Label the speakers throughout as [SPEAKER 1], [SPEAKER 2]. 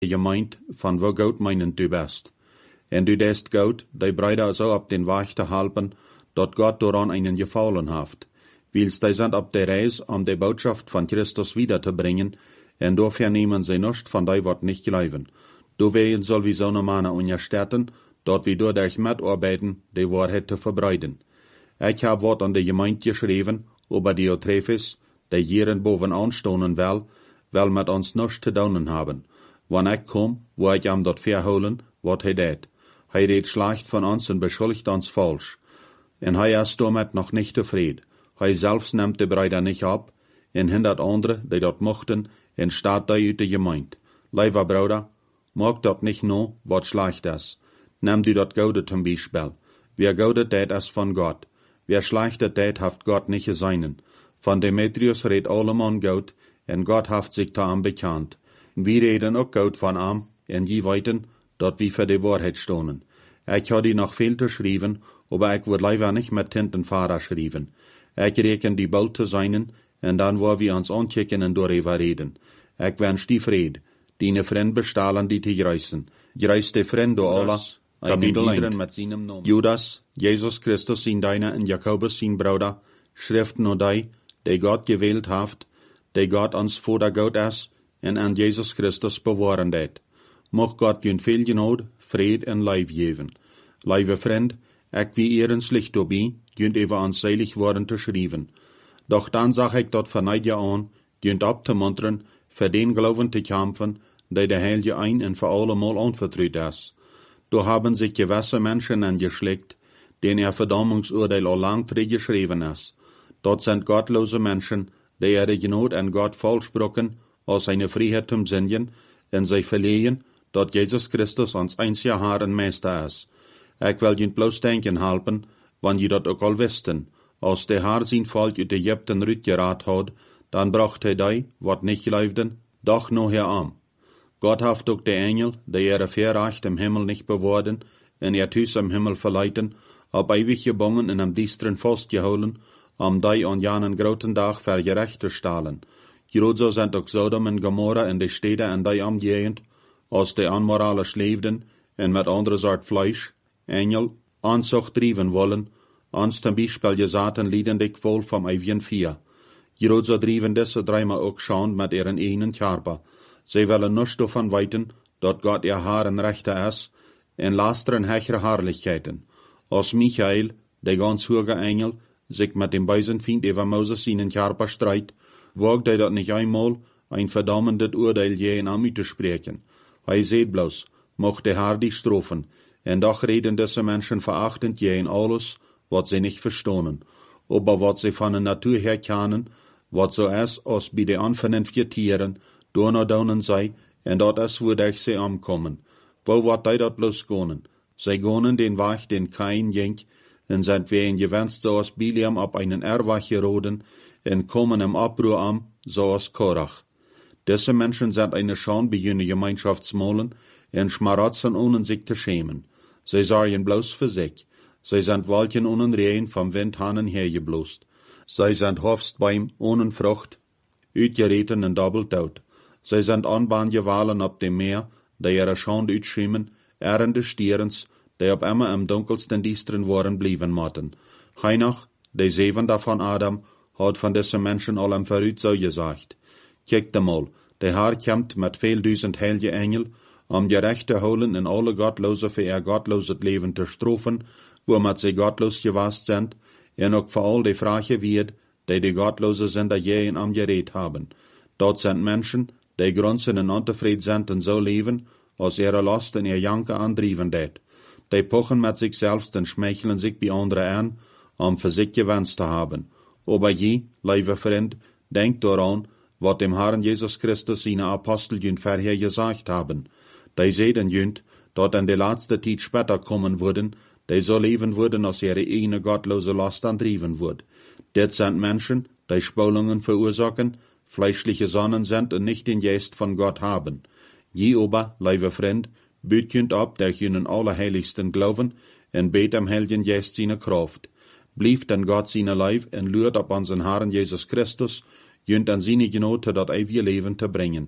[SPEAKER 1] gemeint, van wo Gott meinen du bist. En du dest Gott, die Brüder so op den Weg te helpen, dat Gott daran einen gefallen haft. Wils die sind op der Reis, die Botschaft von Christus wiederzubringen, en dafür nehmen sie nicht von die wat nicht glauben. Deswegen soll wir so ne Manne unterstützen, dat wir dadurch mitarbeiten, die Wahrheit zu verbreiten. Ich hab wat an die Gemeinde geschrieben, über Diotrephes, der hier bovenaan stonen will, weil mit uns nichts zu tun haben. Wann ich komm, wo ich am dat verholen, wat hij deed. Hij redt schlecht von uns und beschuldigt uns falsch. En hij ist damit noch nicht zufrieden. Hij selbst nimmt die Brüder nicht ab, en hindert andere, die dat mochten, en staat die uit de Gemeinde. Lieber Bruder, mag dat nicht nur, wat schlecht ist. Nimm du dat Gute zum Beispiel. Wer Gute tät ist von Gott. Wer schlechte tät, haft Gott nicht seinen. Von Demetrius redt allemal Gott, en Gott haft sich da am bekannt. Wir reden auch Gott von am, en je weiten, dat wir für die Wahrheit stonen. Ich hatte noch viel zu schreiben, aber ich würde leider nicht mit Tintenfahrer schreiben. Ich reken die bald zu seinen, en dann wo wir uns ankicken und darüber reden. Ich wünsch die Fried, die ne Freund bestahlen, die te greißen. Greis de Freund do Allah, Kapitel 1. Judas, Jesus Christus sin deiner en Jakobus sin Bruder, Schriften o die Gott gewählt haft, die Gott uns vor der Gott ist, en an Jesus Christus bewahren det. Mocht Gott gün viel Genot, Fried en Leib geben. Lieve Freund, ich wie ihrens Licht dabei, günt über uns selig worden zu schreiben. Doch dann sag ich dort verneid ja an, günt abzumuntern, für den Glauben zu kämpfen, der der Heilige ein und für allemal anvertraut ist. Da haben sich gewisse Menschen angeschleckt, denen Verdammungsurteil auch lang geschrieben ist. Dort sind gottlose Menschen, die ihre Genot an Gott falsch brücken, aus seiner Freiheit zum Sinnen, und sie verlehen, dat Jesus Christus ons einziger Herr en Meister ist. Ich will jent bloß denken helpen, wann je dat ook al wisten. Als der Herr sein Volk uit Ägypten rütgerat hat, dann bracht hij die, wat nicht leefden, doch noch an. Gott haft ook de Engel, die ihre Verrecht im Himmel nicht bewahren, en ihr Tüs im Himmel verleiten, ob ewig gebongen in einem Diestren festgeholen, die an janen groten Tag für gerecht zu stahlen. Grozo sind ook Sodom en Gomorra in de Städte en die Umgegend, als die anmoralisch leefden en met andere soort Fleisch, Engel, Anzucht driven wollen, ans zum Beispiel gesaten liedendig voll vom ewigen Vier. Grozo driven diese dreimal ook schon mit ihren einen Körper. Sie wollen nicht davon weiten, dat Gott ihr Haar en Rechter ist, en lasteren hechere Herrlichkeiten. Als Michael, der ganz hohe Engel, sich mit dem bösen Feind über Moses seinen Körper streit, wagt er dat nicht einmal, ein verdammendes Urteil je an ihm zu sprechen. Hij seht bloß, mocht der Herr dich strafen, en doch reden diese Menschen verachtend je in alles, wat sie nicht verstonen, aber wat sie von der Natur her kennen, wat so ist, als bei den anvernünftigen Tieren, donnerdonen sei, en dat is würdig sie ankommen. Wo wat die dat bloß gonen? Sie gonen den Weg, den kein jenk, en sind wie ein gewünscht, so als Biliam ab einen Erwach geroden, en kommen im Abruhr am, so als Korach. Diese Menschen sind eine Schande bei jenen Gemeinschaftsmolen en schmarotzen ohne sich zu schämen. Sie sorgen bloß für sich. Sie sind Wolken ohne Rehen vom Windhanen hergeblost. Sie sind Hofstbeim ohne Frucht, uitgereten en doppeltot. Sie sind Anbahngewalen ab dem Meer, die ihre Schande uitschimmen, Erende Stierens, die ab immer im dunkelsten Diestren waren blieben motten. Heinach, der Siebente von Adam, hat von diesen Menschen allem verrückt so gesagt. Kijkt mal, der Herr kommt mit viel duizend heilige Engel, die Recht zu holen in alle Gottlose für ihr gottloses Leben zu strafen, womit sie gottlos gewast sind, en auch für all die Frage wird, die Gottlose sind, die je in am Gerät haben. Dort sind Menschen, die grunzen und unzufrieden sind und so leben, als ihre Last und ihr Janke andrieven det. Die pochen mit sich selbst und schmeicheln sich bei anderen an, für sich gewünscht zu haben. Aber je, lieber Freund, denkt daran, was dem Herrn Jesus Christus seine Apostel jünd vorher gesagt haben. Die sehen jünd, dort in der letzte Zeit später kommen würden, die so leben würden, als ihre eigene gottlose Last andrieven wird. Das sind Menschen, die Spulungen verursachen, fleischliche Sonnen sind und nicht den Geist von Gott haben. Je aber, lieber Freund, büt jünd ab, der jünden Allerheiligsten glauben, und bet am Heiligen Geist seine Kraft. Blieft an Gott seine Leib und lürt ab unseren Herrn Jesus Christus, jünd an seine Genote dat ewige Leben zu bringen.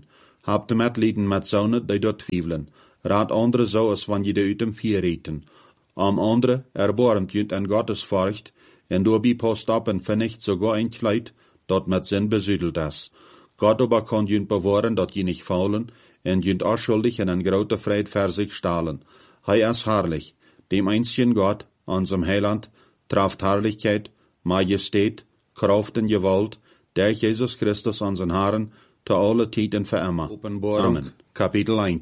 [SPEAKER 1] Habt medliden met zonen die dort twijfelen. Raad andere zo als wanneer je uit hem vier reten. Am andere erbarmt junt en Gottes furcht, en doorbij post op en vernicht sogar ein Kleid, dat met zin besüdelt is. Gott aber kann junt bewahren, dat je nicht faulen, en junt unschuldig en een grote Fried für sich stahlen. Hij is herrlich, dem einzigen Gott, unserem Heiland, traft Herrlichkeit, Majestät, Kraft en Gewalt, der Jesus Christus unseren Herren, te alle Tiden für immer. Amen. Kapitel 1.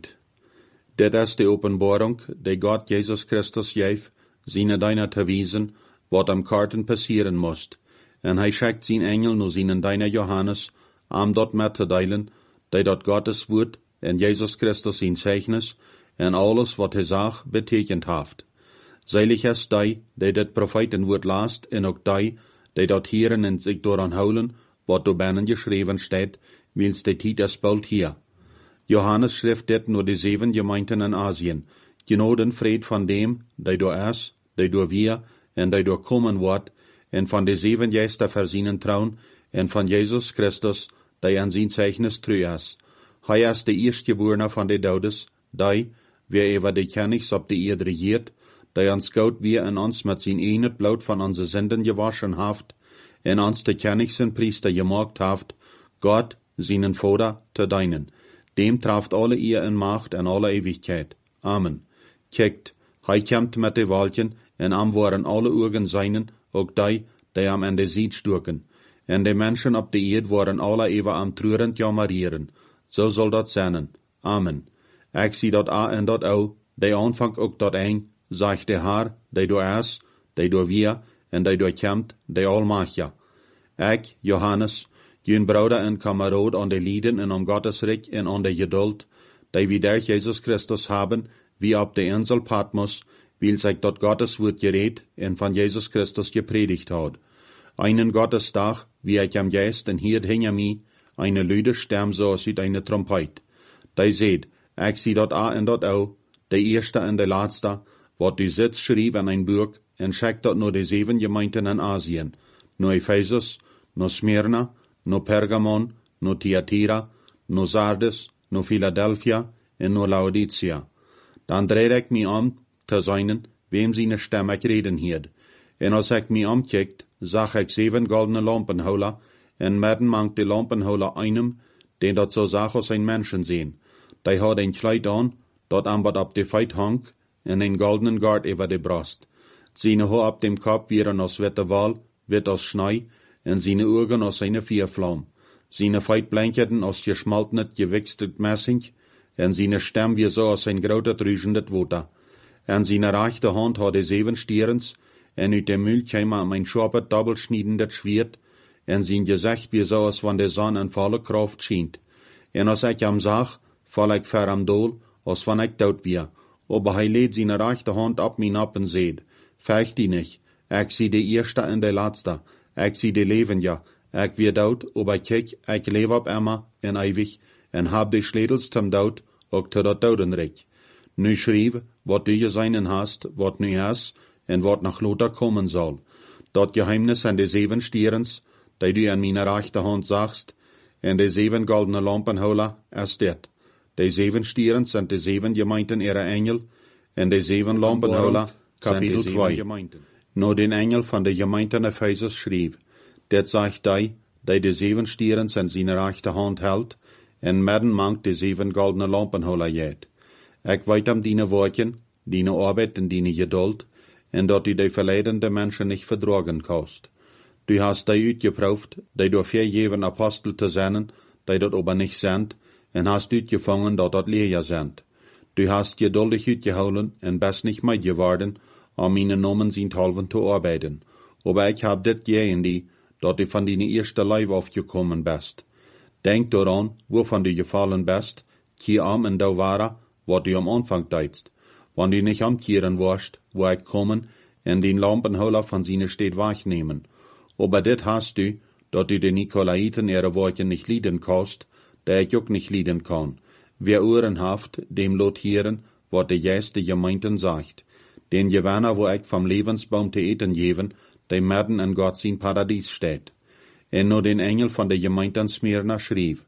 [SPEAKER 1] Dit is de openbaring, die Gott Jesus Christus geeft, zijn deiner te wiesen, wat am Karten passieren moest. En hij schickt zijn engel naar zijn deiner Johannes, am dort met te deilen, die dat Gottes woord en Jesus Christus zijn zeichnis, en alles wat hij zag betekend heeft. Selig is die dit profetenwoord laast, en ook die dat hieren en zich dooraan houden, wat door binnen geschreven staat, wils de tijd is bald hier. Johannes schrift dit naar de 7 gemeenten in Asien, genau den vrede van dem, die door is, die door wir, en die door komen wordt, en van de 7 Geister versienen trouwen, en van Jesus Christus, die aan zijn zeichnis treu is. Hij is de eerstgeborene van de doodes, die, wie over de kennigs op de eerd regiert, die ons goud weer en ons met zijn eenheid bloed van onze zinden gewaschen heeft, en ons de kennigs en priester gemaakt heeft, Gott, zijn Vader, te dienen. Dem traft alle eer en macht en alle ewigkeit. Amen. Kijkt, hij komt met de wolken, en am waren alle ogen zijnen, ook die am en de ziet stoken. En de mensen op de eerd waren alle even am treurend jammerieren. Zo zal dat zijn. Amen. Ik zie dat a en dat o, die aanvang ook dat een, zegt de Heer, die door is, die door wir, en die door komt, die almachtige. Ik, Johannes, jun broeder en kameraad aan de lieden en aan Gottes rijk en aan de geduld, die wie der Jesus Christus haben, wie op de Insel Patmos, wil zich dat Gottes woord gereed en van Jesus Christus gepredigt had. Einen Gottesdag, wie ik am Geist en hierd hinter mij, eine luide stem zoals uit eine trompet. Die zeid, ik zie dat a en dat o, de eerste en de laatste, wat du zit schreef in een boek, en schickt dat naar de 7 gemeenten in Asien, naar Ephesus, naar Smyrna, naar Pergamon, naar Thyatira, naar Sardes, naar Philadelphia en naar Laodicea. Dan dreid ik mij om te zijn, wem zijn stem ik reden hierd. En als ik mij omkijkt, zag ik 7 goldene lampenholen, en midden mangt de lampenholen einem, den dat zo zag als een mensen zien. Die had een kleid aan, dat am wat op de feit hang, en een goldenen gard over de brust. Zijn haar op dem kop wieren als witte wal, wit als schnee, en zijn ogen als een viervlam. Zijn feit blinkerten als geschmaltenet gewichtet messing, en zijn stem wie zo als een grote druisendet water. En zijn rechte hand had de 7 stierens, en uit de mul kwam am een scherpe dobbelschniedendet Schwert, en zijn gezicht wie zo als van de zon in volle kracht schijnt. En als ik hem zag, val ik ver am dool, als van ik dood weer. Aber hij leed zijn rechte hand op mijn op en zeid, vecht die niet, ik zie de eerste en de laatste, ik zie de levende, ik weer dood, aber kijk, ik leef op immer en eeuwig, en hab de schledels zum dood, ook te dat dodenrijk. Nu schreef, wat du gezien hast, wat nu is, en wat nog later komen zal. Dat geheimnis en de 7 stierens, die du aan mijn rechte hand zagst, en de 7 goldene lampenholen is dit. De 7 stieren zijn de 7 gemeenten ihre engel, en de 7 lampenholen kapitel 2. Nou den engel van de gemeenten Ephesus schreef, dit zegt die de 7 stieren in zijn rechte hand held, en midden mangt de 7 goldene lampenholen jet. Ik weet am diene woorden, diene arbeid en diene geduld, en dat u de verleidende mensen niet verdrogen kost. Du hast die uitgeproefd, die door 4 jeven apostel te zijn, die dat aber niet zijn, en hast uitgevangen dat leer zijn. Du hast geduldig uitgehouden en best niet meid geworden, om mijn namen zijn halven te arbeiden. Aber ik heb dit gehen die, dat du van die eerste lijf afgekomen best. Denk daaraan, waarvan du gevallen best, keer om en da ware, wat du am Anfang deidst. Wann du nicht omkeren warst, wo ik komen, en den lampenholer van zijn steed wegnemen. Aber dit hast du, dat du de Nikolaiten ihre Worte nicht lieden kannst, der ich ook nicht lieden kann. Wer Ohren haft, dem lot hieren, wat de juiste Gemeinden sagt. Den Gewinner, wo ich vom Lebensbaum te eten geven, dem werden in Gott sein Paradies steht. En no den Engel von der Gemeinde Smyrna schrieb,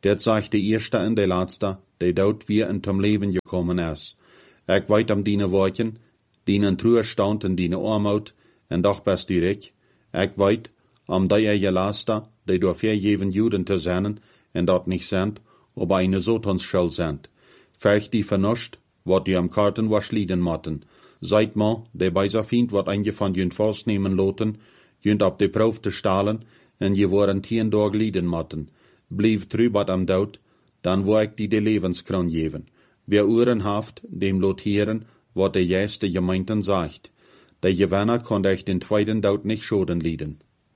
[SPEAKER 1] Dat sagt de eerste en de laatste, die dood weer in tom leven gekommen is. Ik weet om die woorden, die truerstand en die armoed, en doch best direct. Ik weet, om die je laatste, die door vergeven Juden te zijn, en dat niet zijn, aber eine Sotonsschuld sind. Vielleicht die Vernunft, wat die am Karten was lieden motten. Seid ma, der beiser Feind, wat einje von jünd vastnehmen loten, jünd op de proef te stalen, en je worden 10 Tage lieden motten. Blieb trübat am dood, dan wo ik die de levenskroon geven. Wer Uhren haft, dem lot heren, wat de juiste Gemeinden sagt. Der Gewinner konnte ich den zweiten Dood nicht schoden lieden.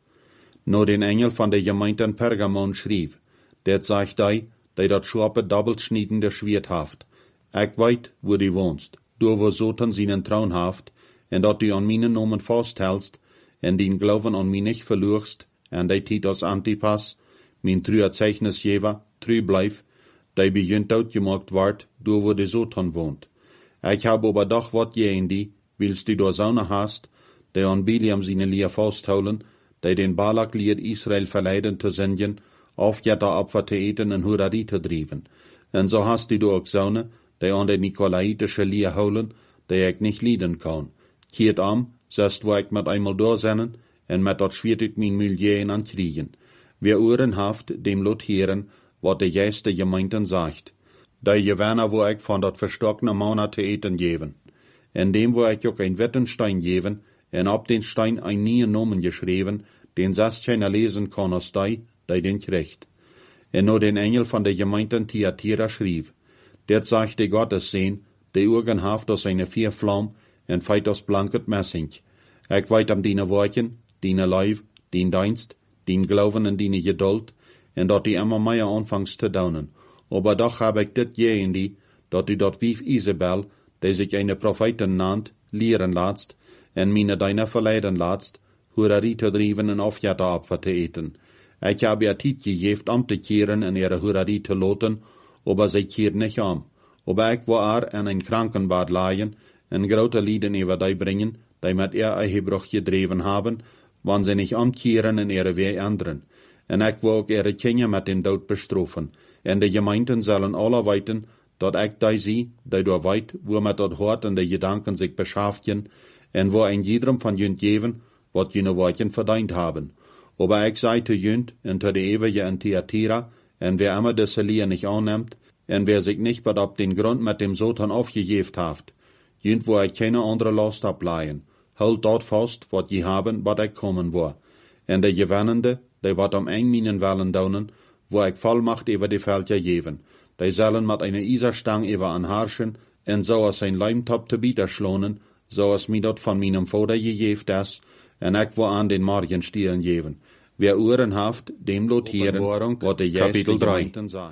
[SPEAKER 1] No den Engel von der Gemeinde in Pergamon schrieb, der sagt die dat scharpe doppelschniedende Schwert haft. Ik weet, wo die wohnst, du wo Sotan seinen Traun haft, en dat die an meine Nomen fasthältst, en den Glauben an mich nicht verlurst, en die Titus Antipas, mein trüer Zeichnisgeber, trü bleif, die begint uitgemaakt ward, du wo die Sotan wohnt. Ich hab aber doch wat gegen die, willst du da Saune hast, die an Biliam seine Lier fastholen, die den Balak liert Israel verleiden zu senden, auf Opfer te eten en Hurari te driven. En so hast du ook Saune, die an de Nikolaitische Lier holen, die ik nicht lieden kann. Keert am, zest wo ik met einmal doorzennen, en met dat schwiert ik mijn Milieuen an kriegen. Wer Uhren haft, dem lot heren, wat de juiste Gemeinden sagt. Die Gewinner wo ik van dat verstockene Manna te eten geven. En dem wo ik ook ein Wettenstein geven, en op den Stein ein nieuwe Nomen geschreven, den zest keiner lesen kann als die den kriegt. En no den Engel von der Gemeinde in Thyatira schrieb, der sagte Gottes sehen, der Urgen haft aus seine 4 Flamm, en feit aus blanket Messing. Ik weet am dine Worten, dine Leib, dien Dienst, dien Glauben en dine Geduld, en dat die immer mehr anfangs te daunen. Aber doch hab ik dit gegen die, dat du dat wief Isabel, die sich eine Prophetin nannt, lehren latst, en mine deiner verleiden latst, Hurari te driven en Opfer te eten. Ik heb ihr tijd gegeven om te keren en ihre Hurari te loten, aber sie keert nicht om. Aber ik war in ein Krankenbad laien, en grote Lieden über die bringen, die mit ihr Ehebruch gedreven haben, wann sie nicht omkeren en ihre Weh ändern. En ik wil ook ihre Kinder mit den Dood bestrofen. En de Gemeinden zullen alle weten, dat ik die zie, die door weet, wo met dat hart en de Gedanken sich beschäftigen, en wo ein jedem von jünd geven, wat jene Worten verdient haben. Aber ich sei zu jünd und zu der Ewige in Thyatira, en wer immer das Lier nicht annimmt, en wer sich nicht bad ab den Grund mit dem Sotan aufgejeft haft, jünd wo ich keine andere Last ableihen, halt dort fast, wat je haben, wat ich kommen war. En der Gewannende, die wat am eng minen Wellen daunen, wo ich Vollmacht über die Felder geven, die sollen mit einer Iserstang über anharschen, en so als sein Leimtop te bieten schlonen, so als mir dort von meinem Vater gegeft is, en ik wo an den Morgenstieren geven. Wer Uhren haft, dem lotieren, wat de Kapitel 3.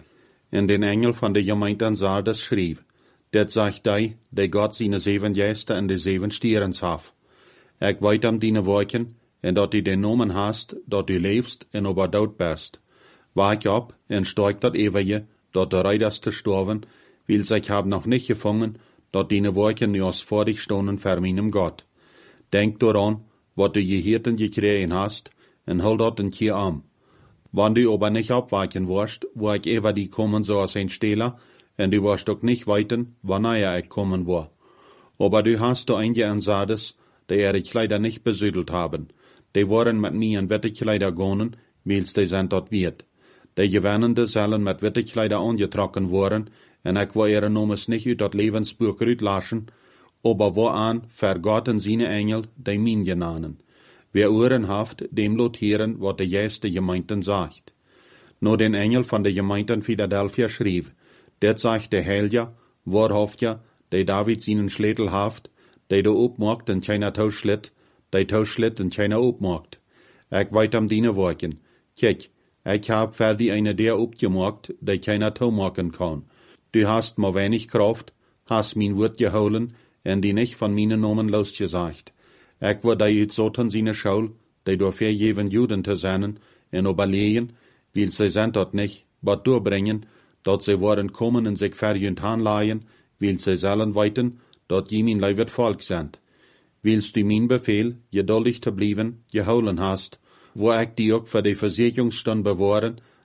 [SPEAKER 1] En den Engel von der Gemeinde in Sardes schrieb, dat sagt die Gott seine 7 Gäste en de 7 Stierens haf. Ik weet am dine Worten, en dat die den Nomen hast, dat du lebst en ober dood bist. Waak op en steig dat Ewige, dat du reidest te sterven, wils ich hab noch nicht gefangen, dat dine Worten nu als vor dich stonden für meinem Gott. Denk daran, wat du gehirten gekriegen hast, en hol dat een keer am. Wann du aber nicht abweichen warst, wo ich über die kommen so als ein Stehler, en du warst doch nicht weiten, wann ich kommen war. Aber du hast du einige an Sardes, die ihre Kleider nicht besüdelt haben. Die waren mit mir in Wettekleider gonen, wils die sind dort wird. Die Gewannende sollen mit Wettekleider angetrocken worden, en ich war ihre Nomes nicht ut dat Lebensbuch rütlaschen, aber wo an, für Gott und seine Engel, die min genanen. Wer Uhren haft, dem lotieren, wat de juiste Gemeinden sagt. No den Engel von der Gemeinde in Philadelphia schrieb, der sagt der Helja, wahrhaft ja, der David seinen Schlädel haft, der du opmacht en keiner Tauschschlitt, der Tauschschlitt en keiner opmacht. Ich weit am diene Worten. Kijk, ich hab für die eine der opgemacht, der keiner Tau machen kann. Du hast mal wenig Kraft, hast mein Wort geholen, en die nicht von meinen Nomen losgesagt. Ich war da jetzt Sotan seine Schule, die durch vergeben Juden zu sein, en überlegen, will sie sind dort nicht, but durchbringen, dort sie waren kommen und sich verjünt anleihen, will sie sollen weiten, dort je mein Leib Volk sind. Willst du mein Befehl, geduldig zu bleiben, geholen hast, wo ich die auch für die Versicherungsstunde bewahren,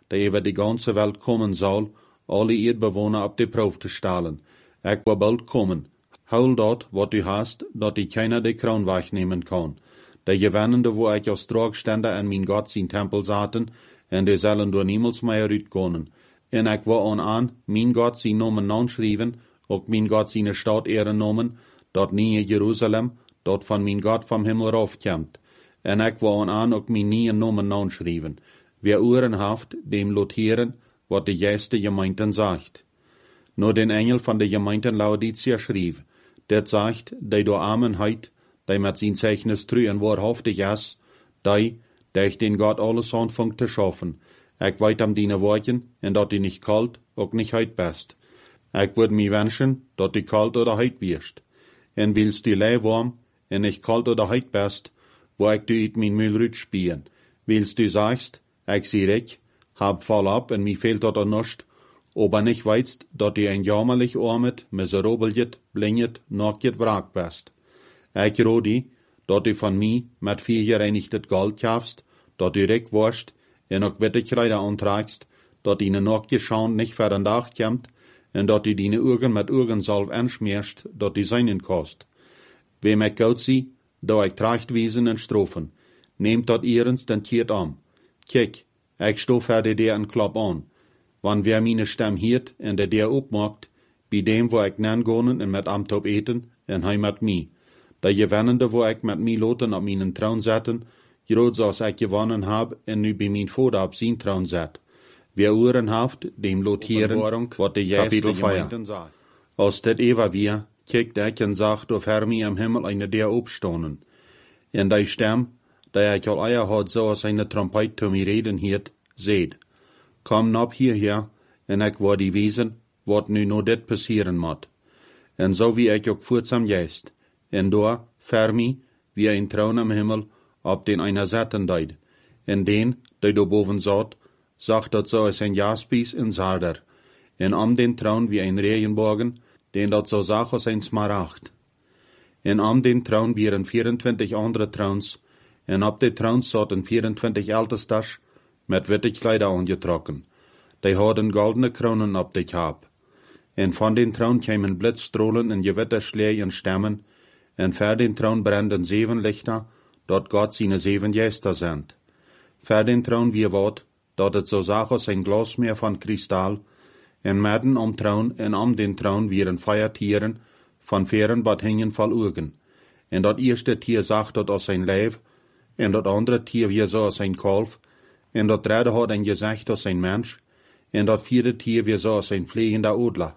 [SPEAKER 1] der über die ganze Welt kommen soll, alle Erdbewohner auf die Probe zu stellen. Ich will bald kommen. Hol dort, wat du hast, dat die keiner die Kroon wegnehmen kann. Der Gewannende, wo ich als Tragständer an mein Gott sein Tempel zaten, en die sollen door niemals mehr uitkomen. En ik wil aan mijn Gott zijn Namen naanschrijven, ook mijn Gott zijn Stadt ehren nomen, dat nieuwe Jeruzalem, dat van mijn Gott vom Himmel raufkomt. En ik wil aan ook mijn nieuwe Namen naanschrijven. Wer Ohren haft, dem lot heren, wat de juiste Gemeenten zegt. Nur den Engel van de Gemeenten Laodicea schrieb, dat zegt, die door Amenheid, die met zijn Zeichnis true en waarhaftig is, die ich den Gott alles anfangt te schaffen. Ich weet am dine Worten, en dat die nicht kalt, ook nicht heit best. Ich würd mi wünschen, dat die kalt oder heit wirst. En willst du lei warm, en nicht kalt oder heit best, wo ich du uit min Müllrüt spielen. Willst du sagst, ich sieh ich, hab fall ab en mi fehlt dat nischt, aber nicht weißt, dat die ein jammerlich armet, miserabeljet, blinget, nacket wraak best. Ich rodi, dat du von mi mit 4 gereinigtes Gold kaufst, dat du recht warst, en ook wettig Kleider antragst, dat die nackte Schand nicht für den Dach kommt, en dat du deine Augen mit Augensalb anschmierst, dat die seinen kost. Wem ich gut sie, da ich tracht wiesen en Strophen, nehmt dat ihrens den Tiert an. Kijk, ich sto für der en Klapp an. Wann wer meine Stimme hiert en der opmaakt, bei dem wo ich nangonen en mit Amtop eten, en hij mit mi. Der Gewannende, wo ich mit mi loten op mijn Traun zetten, groot zoals ik gewonnen heb en nu bij mijn Vater op zijn Traun zet. Wer Ohren haft, dem lot heren, wat de juiste Gemeenten sagt. Als dit Eva wir, kijkt ik en zag door Hermi am Himmel eine der opstonen. En die Stem, die ik al eier had zoals eine Trompet te mi reden hiert, zeed. Kom nop hierher, en ik word die wezen, wat nu no dit passieren moet. En zo wie ik ook voortsam juist. En door, Fermi, wie ein Traun am Himmel, ob den einer zetten deid. En den, die do boven zat, zag dat zo als ein Jaspis en Sarder. En am den Traun wie ein Regenbogen, den dat zo zag als ein Smaragd. En am den Traun wieren 24 andere Trauns, en op de Trauns zaten 24 Ältestas, met witte Kleider angetrokken. Die hadden goldene Kronen op de Kap. En van den Traun kämen Blitzstrahlen en gewitterschläge en stemmen, en ver den Traun branden 7 Lichter, dat Gott seine 7 Geister sendt. Ver den Traun wie wat, dat het zo zag als ein Glasmeer van kristal, en midden om Traun en om den Traun wieren Feiertieren, van veren wat hingen vol ogen. En dat eerste Tier zag dat als ein Leif, en dat andere Tier wie zo als ein Kalf, en dat derde had ein Gezicht als ein Mensch, en dat vierde Tier wie zo als ein fliegender Adler.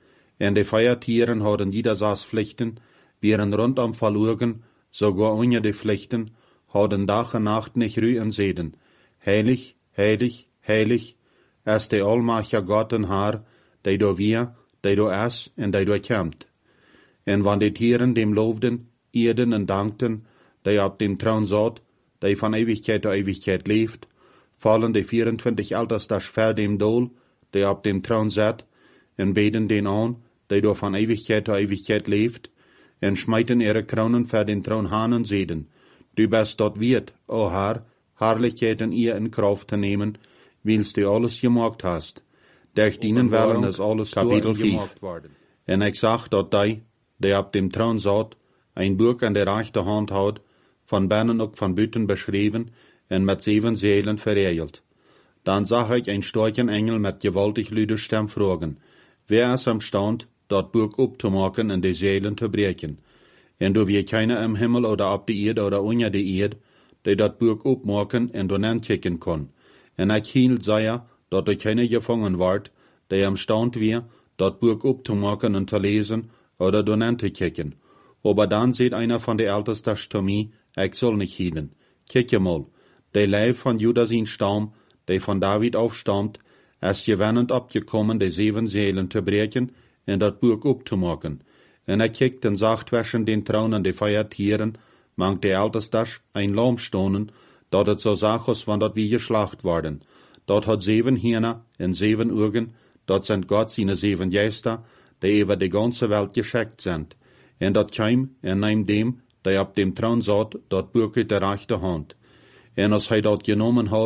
[SPEAKER 1] En de Feiertieren hadden jeder 6 Pflichten, wieren rondom vol ogen, sogar ohne die Pflichten, hadden Tag en Nacht nicht Ruhe en Seden. Heilig, heilig, heilig, ist der allmächtige Gott en Herr, der do wir, der do es en der do kämmt. En wann die Tieren dem lobden, eerden en dankten, der op dem Traun zat, der von Ewigkeit zu Ewigkeit leeft, fallen die 24 Ältestas ver dem Dol, der op dem Traun zat, en beten den an, der do von Ewigkeit zu Ewigkeit leeft, en schmeiten ihre Kronen ver den Traun an en zeden. Du bist dort wert, o Herr, Herrlichkeiten ihr in Kraft te nemen, wils du alles gemacht hast. Durch dienen Wellen ist alles gemacht worden. En ik zag dat die op dem Traun zat, ein Buch an der rechten Hand hat, von binnen und von buiten beschrieben, en mit 7 Seelen verriegelt. Dann zag ich ein starken Engel mit gewaltig lüder Stem fragen, wer ist am Stand, dat Buch opzumaken en die Seelen te breken. En do wie keiner im Himmel oder op die Erde oder unter die Erde, die dat Buch opmaken en donen kicken kon. En ik hield zeer, dat er keiner gefangen ward, die am Stand wie, dat Buch opzumaken en te lesen oder donen te kicken. Aber dann seht einer von der Ältesten zu mir, ich soll nicht hielen. Kicke mal, der Leib von Judas in Stamm, der von David aufstammt, ist gewannend abgekommen, die 7 Seelen zu brechen en dat Buch opzumaken. En kijkt en zag zwischen den Traun en de Feiertieren, mangt der Ältestas ein Lamm stonen, dat het zo zag als van dat wie geschlacht worden. Dat hat 7 Hirne en 7 Augen, dat sind Gott seine 7 Geister, die über die ganze Welt geschickt sind. En dat kwam en neem dem, der op dem Traun zat, dat Buch uit der rechte Hand. En als hij dat genomen had,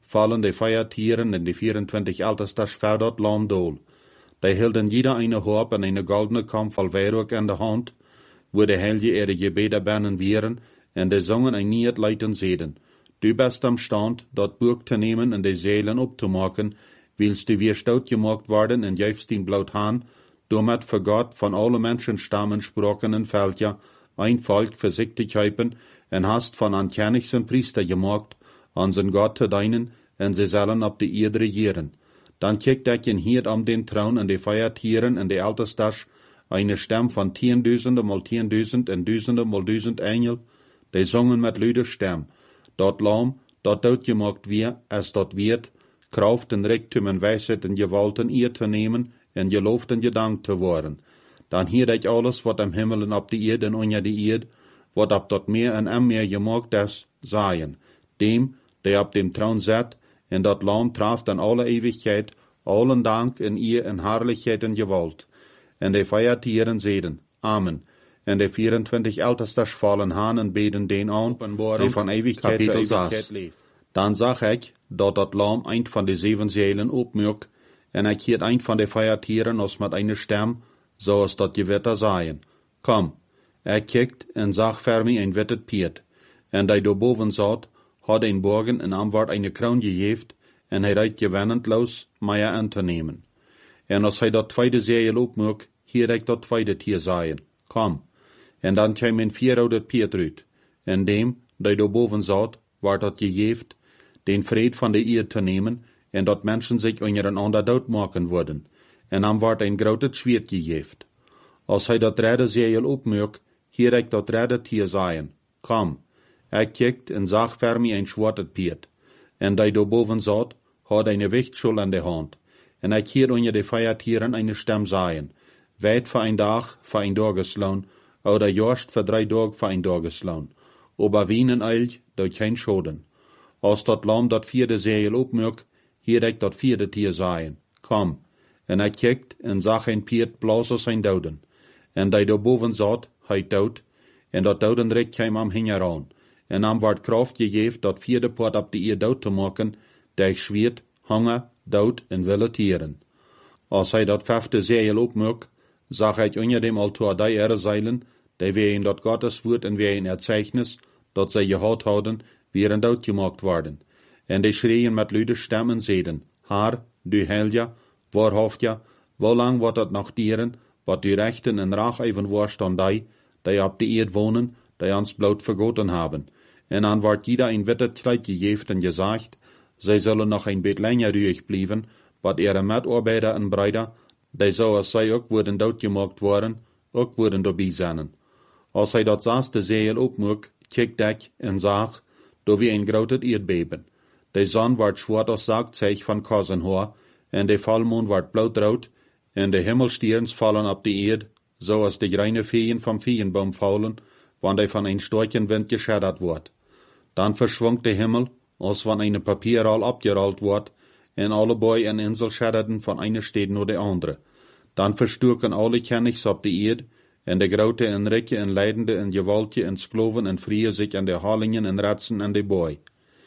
[SPEAKER 1] fallen die Feiertieren en die 24 Ältestes ver dat lam dool. Die hielden jeder eine Horb en eine goldene Kam voll Weihrauch in der Hand, wo die Helge ihre Gebete bennen wären, en die zongen ein niet leiten zeden. Du bist am Stand, dat Buch te nemen en die Seelen opzumaken, willst du weer stout gemaakt worden en jefst den bloot haan, domet für Gott von alle Menschenstammen sprokenen Veltja, ein Volk für sich te kuipen, en hast von ankennigsten Priester gemaakt, an zijn Gott te dienen, en ze zullen op de Erde regieren. Dan kijkt ik in hier om den Thron en de Feiertieren en de Ältestes, eine Stem von 10.000 mal 10.000 en duizenden mal 1000 Engel, die zongen met luide Stem, dat Lam, dat doodgemaakt weer, als dat wird, Kraft en Reichtum en Weisheit en Gewalt en Eer te nemen, en geloofd en gedankt te worden. Dan hier ik alles wat am Himmel en op de Erde en onder de Erde, wat op dat meer en meer gemaakt is, zaaien. Dem, die op dem Thron zit, en dat Lam traft an alle Ewigkeit, allen Dank en Eer en Herrlichkeit en Gewalt. En de Feiertieren zeden, Amen. En de 24 Ältestes vallen haan en beden den aan, die van Ewigkeit tot Ewigkeit leeft. Dan zag ik, dat Lam eind van de 7 Seelen opmerkt, en ik hield eind van de Feiertieren als met eine Stem, zoals dat Gewitter zeien. Kom, kijkt en zag voor mij een wittet Piet, en die daarboven zat, had een borgen en am werd eine kroon gegeven, en hij rijdt gewennendloos mij aan te nemen. En als hij dat tweede Seel opmerkt, hier ik dat tweede Tier zeien. Kom. En dan kwam een 4-oudet Piet uit, en dem, die daarboven zat, werd dat gegeven, den vrede van de Eer te nemen, en dat mensen zich ondereinander doodmaken worden, en dan wordt een groot Schwert gegeven. Als hij dat derde Seel opmerkt, hier ik dat derde Tier zeien. Kom. Hij kijkt en zag voor mij een zwarte Piet, en die daarboven zat, had een Wichtschul in de hand, en ik hier onder de Feiertieren eine Stem zeien, weit voor een dag geslaan, oder juist voor 3 dagen voor een dag geslaan, aber wienen eilt, dat geen schoden. Als dat Lam dat 4e Seel opmerkt, hier ik dat 4e Tier zeien. Kom. En hij kijkt en zag een Piet blazen zijn doden, en die daarboven zat, hij dood, en dat dodenrijk kwam am hingeraan, en am werd kracht gegeven dat 4e poort op de eer dood te maken, die schweert, honger, dood en wilde tieren. Als hij dat 5e Seel opmerkt, zag hij onder dem altaar die Erzeilen, die weer in dat Gottes woord en weer in Erzeichnis, dat zij gehad hadden, weer doodgemaakt worden. En die schreien met luide stemmen zeden, Haar, du Helja, waarhaftig, hoe lang wordt het nog dieren, wat du rechten en raag even worst aan die op de eerd wonen, die ons bloot vergoten hebben. En dan wordt jeder een wittet kleid gegeven en gezegd, zij zullen nog een beetje langer ruhig blijven, wat ihre Mitarbeiter en Brüder, die zoals zij ook worden doodgemaakt worden, ook worden dabei zijn. Als hij dat 6e Seel opmerkt, kijkt ik en zag, door wie een groot Erdbeben. De zon wordt zwart als Zaagzeug van Kosenhoor, en de volmond wordt blauwrood, en de Himmelstierns vallen op de Erd, zoals de reine Veen vom Veenboom vallen, wanneer die van een storchen wind geschaddert wordt. Dan verschwingt de Himmel, als van een papierrol abgerollt wordt, en alle Bäume en Insel schadderden van eine Stad naar de andere. Dan verstuurken alle Kennigs op de Erd, en de grote en rijke en leidende en gewaltje en skloven en vrieën zich aan de halingen en ratsen en de boy.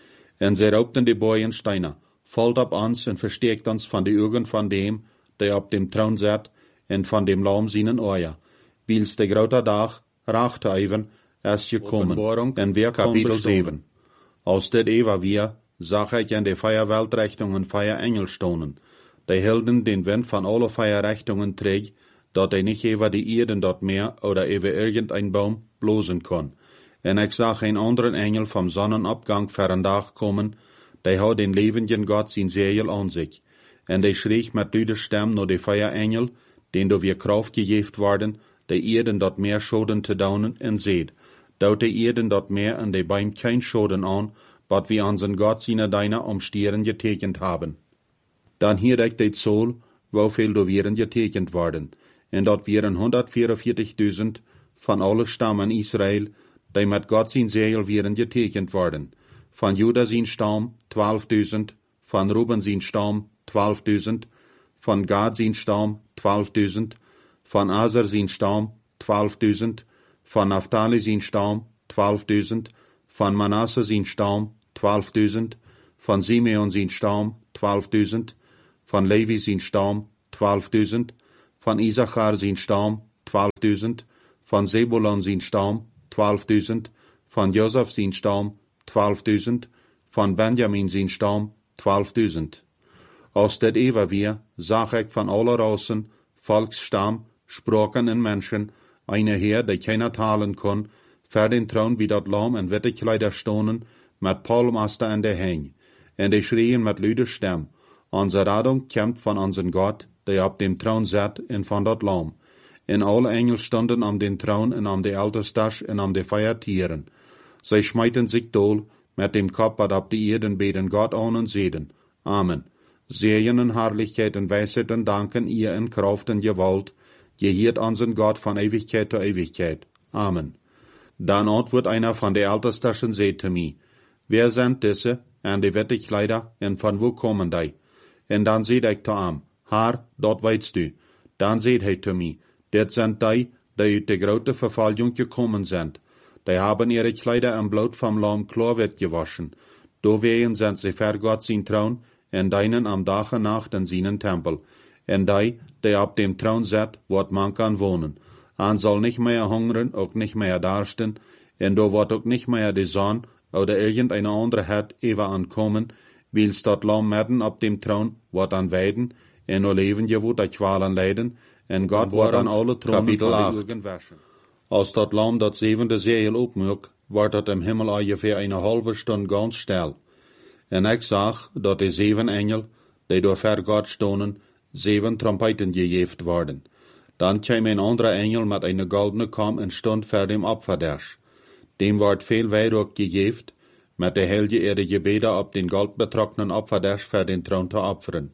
[SPEAKER 1] En zij raupten de boy en steiner, valt op ons en versteekt ons van de ogen van dem, die op dem Thron zat, en van dem Lam zijnen oor. Wils de grote dag, raag te even, is gekomen. En weer kapitel 7. Als dit Eva weer, zag ik in de Feierweltrichtungen Feierengel stonen. Die hielden den Wind van alle Feierrichtungen träg, dat hij niet over de Erde dat meer oder over irgendein Baum blozen kon. En ik zag een anderen Engel vom Sonnenopgang voor een dag komen, die had den levenden Gott zijn Seel aan zich. En die schreef met luide stem naar de Feierengel, den door weer kracht gegeven worden, de Erde dat meer schoden te daunen, en zeed, dat de Erde dat meer en de Baum geen schoden aan, wat we aan zijn Gott zijn deiner omstieren getekend hebben. Dan hier ik dit Zool, hoeveel door wieren getekend worden, en dat wieren 144.000 van alle stammen Israël, die met God zijn Seel wieren getekend worden. Van Juda zijn stam 12.000, van Ruben zijn stam 12.000, van Gad zijn stam 12.000, van Aser zijn stam 12.000, van Naphtali zijn stam 12.000, van Manasse zijn stam 12.000, van Simeon zijn stam 12.000, van Levi zijn stam 12.000, van Issachar zijn stam 12.000, van Zebulon zijn stam 12.000, van Joseph zijn stam 12.000, van Benjamin zijn stam 12.000. Als dit even weer, zag ik van alle rassen, volksstam, spraken en mensen, eine Heer, die keiner talen kon, ver den troon bij dat lam en witte kleider stonen, met palmaster in de heen. En die schreien met luide stem, onze Rettung komt van onze God, die op dem troon zat, en van dat lam. En alle engel stonden am den troon en am de Alterstas en am de 4 Tieren. Zij smijten zich dool, met dem Kopf wat op de Erden beten God aan en zeiden, Amen. Segen en Herrlichkeit en Weisheit en Danken ihr in Kraft en Gewalt, gehiert unseren Gott von Ewigkeit zu Ewigkeit. Amen. Dan antwoord einer von de Ältesten en zei te mij, wer sind diese, en de witte Kleider, en van wo kommen die? En dan zei ik te hem, Herr, dat weitst du. Dan zei hij te mij, dit sind die uit de grote Verfolgung gekommen sind. Die haben ihre Kleider im Blut vom Lamm klarwit gewaschen. Dowegen sind sie ver Gott sein Thron, en deinen am Dach en Nacht in seinen Tempel. En die op dem Thron zit, wordt man kan wonen. En zal nicht mehr hungern, ook nicht mehr darsten, en do wordt ook nicht mehr de Sonne oder irgendeine andere het even ankommen, wils dat Lamm midden op dem Thron wordt aan weiden, en no leven je wordt dat kwalen lijden, en God wordt aan alle tronen van de Ugen waschen. Als dat Lamm dat 7e Segel opmaakt, wordt dat im Himmel ongeveer een halve Stunde ganz stil. En ik zag dat de 7 engel, die door ver God stonden, 7 trompeten gegeven worden. Dan kwam een andere engel met een goldene kam en stond voor dem Opferdersch. Dem wordt veel weihrauch gegeven, met de heilige ihre gebeden op den goldbetrockenen Opferdersch voor den Thron te opferen.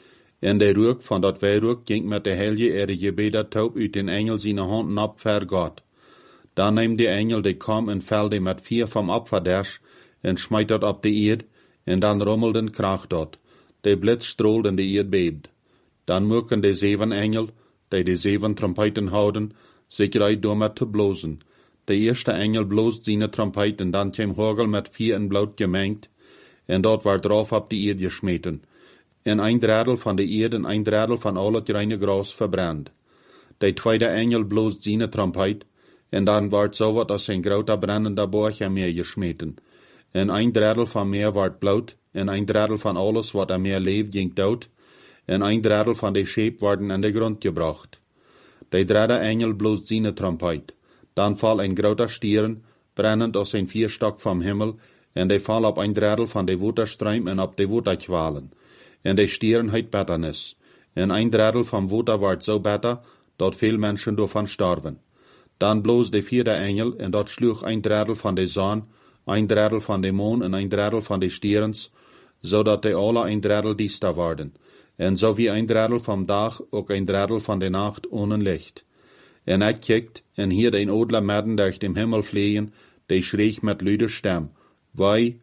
[SPEAKER 1] En de rook van dat weihrauch ging met de heilige ihre gebeden taub uit den engel zijn handen op voor God. Dan neemt de engel de kam en velde met 4 vom Opferdersch en smijt dat op de eerd, en dan rommelden kracht dat. De blitz strolt en de eerd beeft. Dan moeken de 7 engel, die de 7 trompeten houden, zich uit door met te blozen. De eerste engel bloost zijn trompet en dan kwam hagel met 4 in bloed gemengd, en dat werd drauf op de eerd gesmeten. En een derdel van de eerd en een derdel van al het reine gras verbrand. De tweede engel bloost zijn trompet, en dan werd zo wat als een grote brandende borg aan meer gesmeten. En een derdel van meer werd bloed, en een derdel van alles wat aan meer leeft ging dood, en een derdel van de scheep worden in de grond gebracht. De derde engel bloost zijn trompet. Dan val een grote stieren, brennend als een 4-stok vom Himmel, en de val op een derdel van de waterstruim en op de waterkwalen. En de stieren heet betternis. En een derdel van water wordt zo better, dat veel mensen daarvan sterven. Dan bloos de 4e engel, en dat sloeg een derdel van de zon, een derdel van de maan en een derdel van de stierens, zodat de alle een derdel diester worden. En zo wie een derdel vom dag, ook een derdel van de nacht ohne licht. En ik kijkt, en hier een odle midden durch dem Himmel vliegen, die schreeg met luide stem, wij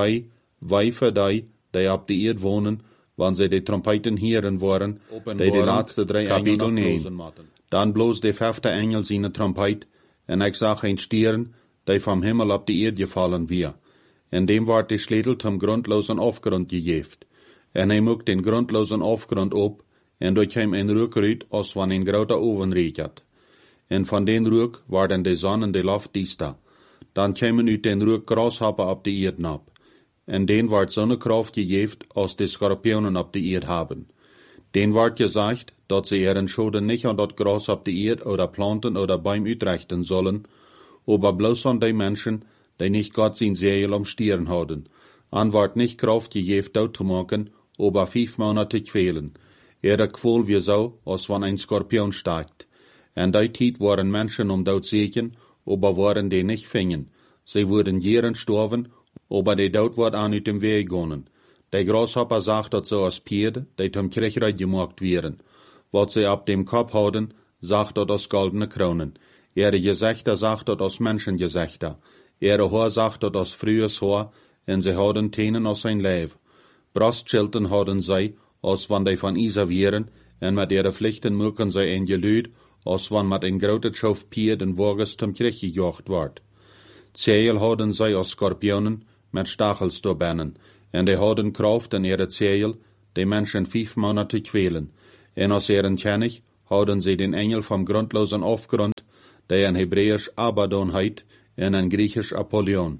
[SPEAKER 1] voor die op de eerd wonen, wanneer zij de trompeten hieren worden, die de laatste 3 engel nemen. Dan bloos de 5e engel zijn trompet, en ik zag een stieren, die vom Himmel op de eerd gevallen weer. En dem wordt de sleutel zum grundlosen afgrond gegeven. En hij moekt den grundlosen afgrond op, en door hem een rook uit, als van een grote oven reeket. En van den rook worden de zon en de loft diester. Dan kwamen uit den rook grashoppen op de eerd op. En den wordt zo'n kracht gegeven, als de skorpionen op de eerd hebben. Den wordt gezegd, dat ze ihren Schoden nicht an dat Gras op de eerd oder planten oder Baum uitrichten sollen, aber bloß an die Menschen, die nicht Gott sein Segel umstieren haben. An wordt nicht Kraft gegeven dood te maken, aber 5 Monate quälen. Ihre Qual wie so, als wann ein Skorpion steigt. En die tijd waren Menschen dood zeken, aber waren die nicht fingen. Sie wurden jeren sterven, aber die dood wordt aan uit dem Weg gegangen. De Grashopper sagt dat so als Pierde, die zum Kriechreich gemacht werden. Wat sie op dem Kopf houden, sagt dat als goldene Kronen. Ihre Gezichter sagt dat als Menschengezichter. Ihre Haar sagt dat als frühes Haar, en sie houden Tenen als sein Leib. Brustschilden houden zij, als wann die van Isa wären, en met ihre Pflichten mögen zij een geluid, als wann met een grote Schof Pierd en Wagens zum Krieg gejocht wordt. Zeil houden zij als Skorpionen, met Stachels doorbennen, En die hadden kracht in ihre Zeil, die Menschen 5 Monate quälen. En aus ihren König hadden sie den Engel vom grundlosen Aufgrund, der in Hebräisch Abaddon heit, en in Griechisch Apollyon.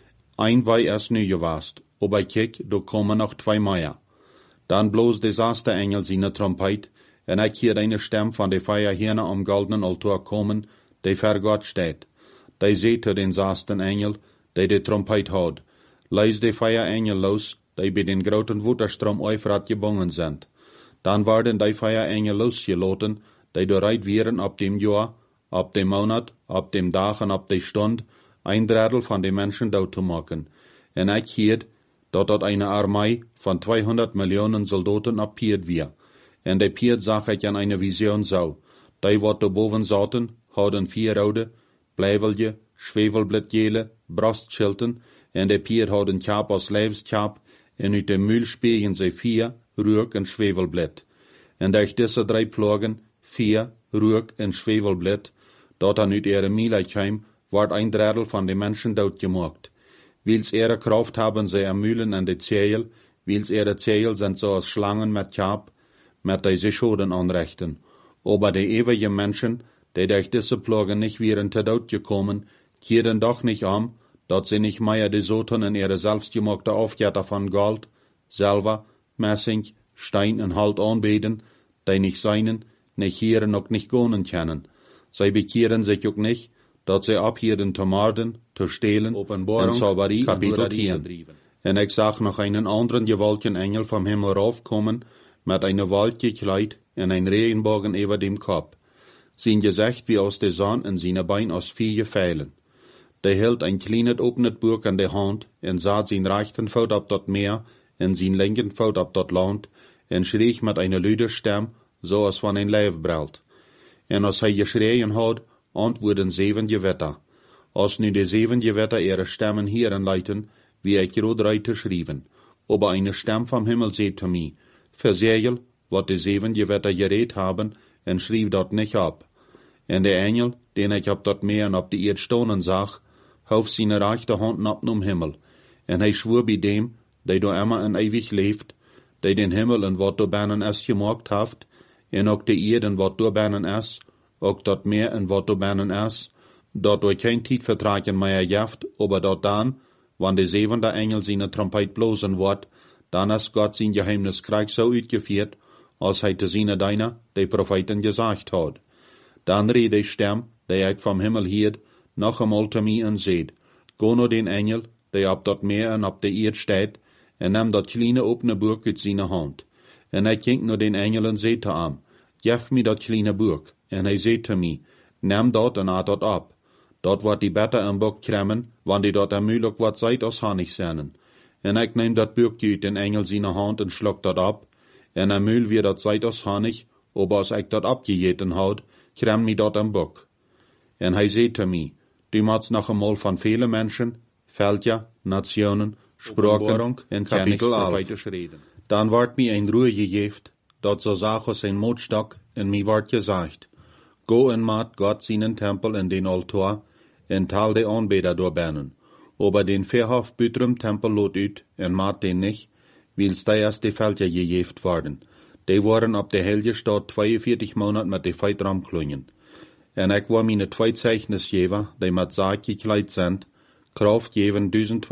[SPEAKER 1] Ein war erst nu gewast, aber kijk, da kommen noch 2 mehr. Dann bloß Desaster Engel seine Trompet, en ik hier eine Stimme von de Feierhirne am goldenen Altar kommen, die vor Gott steht. Die seht den sasten Engel, die de Trompet hat. Leis de Feierengel los, die bei den großen Wutterstrom Euphrat gebungen sind. Dann werden die Feierengel losgelaten, die bereit wären ab dem Jahr, ab dem Monat, ab dem Tag und ab der Stunde, ein Drittel von den Menschen dort zu machen. En ik hiert, dort eine Armee von 200 Millionen Soldaten appiert wir. En de Piet zag ik an eine Vision so. Die wat boven zaten, hadden 4 rode, blijvelje, schwevelbladjele, brostschilten, en de Piet hadden kap als levenskap, en uit de muil spegen ze 4 rook en schwevelblad. En durch diese 3 plagen, 4 rook en schwevelblad, dat dan uit ihre Mielheim, wordt ein Drittel von den Menschen doodgemaakt. Wils ihre Kraft haben sie am Mühlen an de Zeil, wils ihre Zeil sind so als Schlangen mit Kap, mit die sie Schoden anrichten. Aber die ewige Menschen, die durch diese Plagen nicht wären zu Tod gekommen, kehren doch nicht an, dat sie nicht mehr die Soten in ihre selbstgemachte Aufgabe von Gold, Silber, Messing, Stein und Halt anbeten, die nicht seinen, nicht hier noch nicht gonen können. Sie bekehren sich auch nicht, dat sie abhielden zu morden, zu stehlen, und Sauberie Kapitel 10. En ik zag noch einen anderen gewaltigen Engel vom Himmel raufkommen, mit einer Wolke gekleidet und ein Regenbogen über dem Kopf. Sein Gesicht wie aus der Sonne und seine Beine aus 4 Pfeilen. Der hielt ein kleines offenes Buch in der Hand und sah sein rechten Fuß ab dort Meer und sein linken Fuß ab dort Land und schrie mit einer lauten Stimme, so als von ein Leib brüllt. Und als er geschrien hat, antworten 7 Gewitter. Als nu die 7 Gewitter ihre Stimmen hierin leiten, wie ich gerade reite schrieben. Aber eine Stimme vom Himmel sagt zu mir, versegel, wat die 7 Gewitter geredet haben, und schrieb dort nicht ab. Und der Engel, den ich ab dort Meer und ab die Erd stonen sah, hof seine rechte Hand ab zum Himmel. Und er schwur bei dem, der da immer und ewig lebt, der den Himmel und wat da binnen es gemacht haft, und auch die Erd und wat da binnen es, auch dort Meer und wat da binnen es, dort durch kein Tiedvertragen mehr jaft, aber dort dann, wann der 7. Engel seine Trompet blosen wird, dann ist Gott sein Geheimniskrieg so uitgeführt, als er zu seine Deiner, die Propheten, gesagt hat. Dann rede ich Stimme, der ich vom Himmel hielt, noch einmal zu mir und seht, go nur den Engel, der ab dort Meer und ab der Erd steht, und nimm dat kleine offene Buch in seine Hand. Und ich ging nur den Engel und seht zu ihm, gib mir dat kleine Buch. Und er seht zu mir, nimm dort und dort ab. Dort wird die Better im Buch kremmen, wann die dort amülig wat seid aus Honig sehnen. Und ich nehm dat Buch uit den Engel seine Hand und schluck dort ab, und amül wie dat seid aus Honig, aber als ich dort abgejeten hat, krem mi dort im Buch. Und er seht zu mir, du machst noch einmal von vielen Menschen, Völker, Nationen, Sprachen und Kapitel 11 reden. Dann ward mir ein Ruhe gegeben, dort so sag aus ein Motstock, und mir ward gesagt, go und macht Gott seinen Tempel in den Altar, und tal de Anbeter durchbannen. Aber den Verhof bütrem Tempel lot ut, und macht den nicht, wils da erst die Völker gegeben worden. Die waren ab der Helge Stadt 42 Monate mit de Feit ramklungen. Und ich war meine 2 Zeichnisgeber, die mit Sarg gekleidet sind, Kraft geben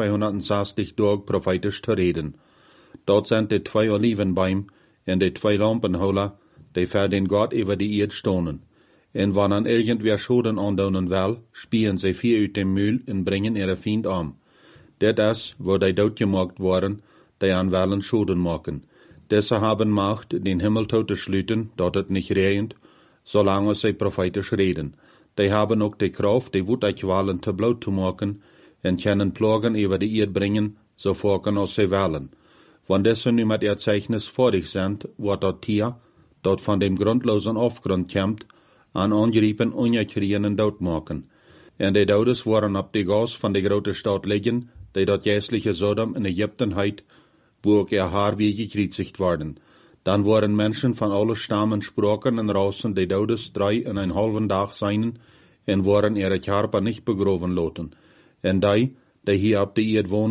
[SPEAKER 1] 1260 Tage prophetisch zu reden. Dort sind die 2 Olivenbäume und die 2 Lampenholer, die für den Gott über die Erde stonen. Und wenn an irgendwer Schoden andaunen will, spielen sie 4 uit dem Mühl und bringen ihre Feind an. Das ist, wo die doodgemaakt worden, die an wollen Schoden machen. Diese haben Macht, den Himmel zu schließen, dort es nicht regnet, solange sie prophetisch reden. Die haben auch die Kraft, die Wutqualen zu Blut zu machen, und können Plagen über die Erde bringen, so folgen als sie wollen. Wenn diese nun mit ihr Zeichnis fertig sind, wird das Tier, dort von dem grundlosen Aufgrund kommt, an angreifen ungekriegen dort machen. Und die Todes waren ab die Gas von der großen Stadt liegen, die dort jährliche Sodom in Ägypten heit, wo auch ihr Haar wie gekreuzigt worden. Dann waren Menschen von allen Stammen, Sprachen und Rassen, die Todes 3,5 Tage seien, und waren ihre Körper nicht begraben lassen. Und die hier ab der Erde wohnen,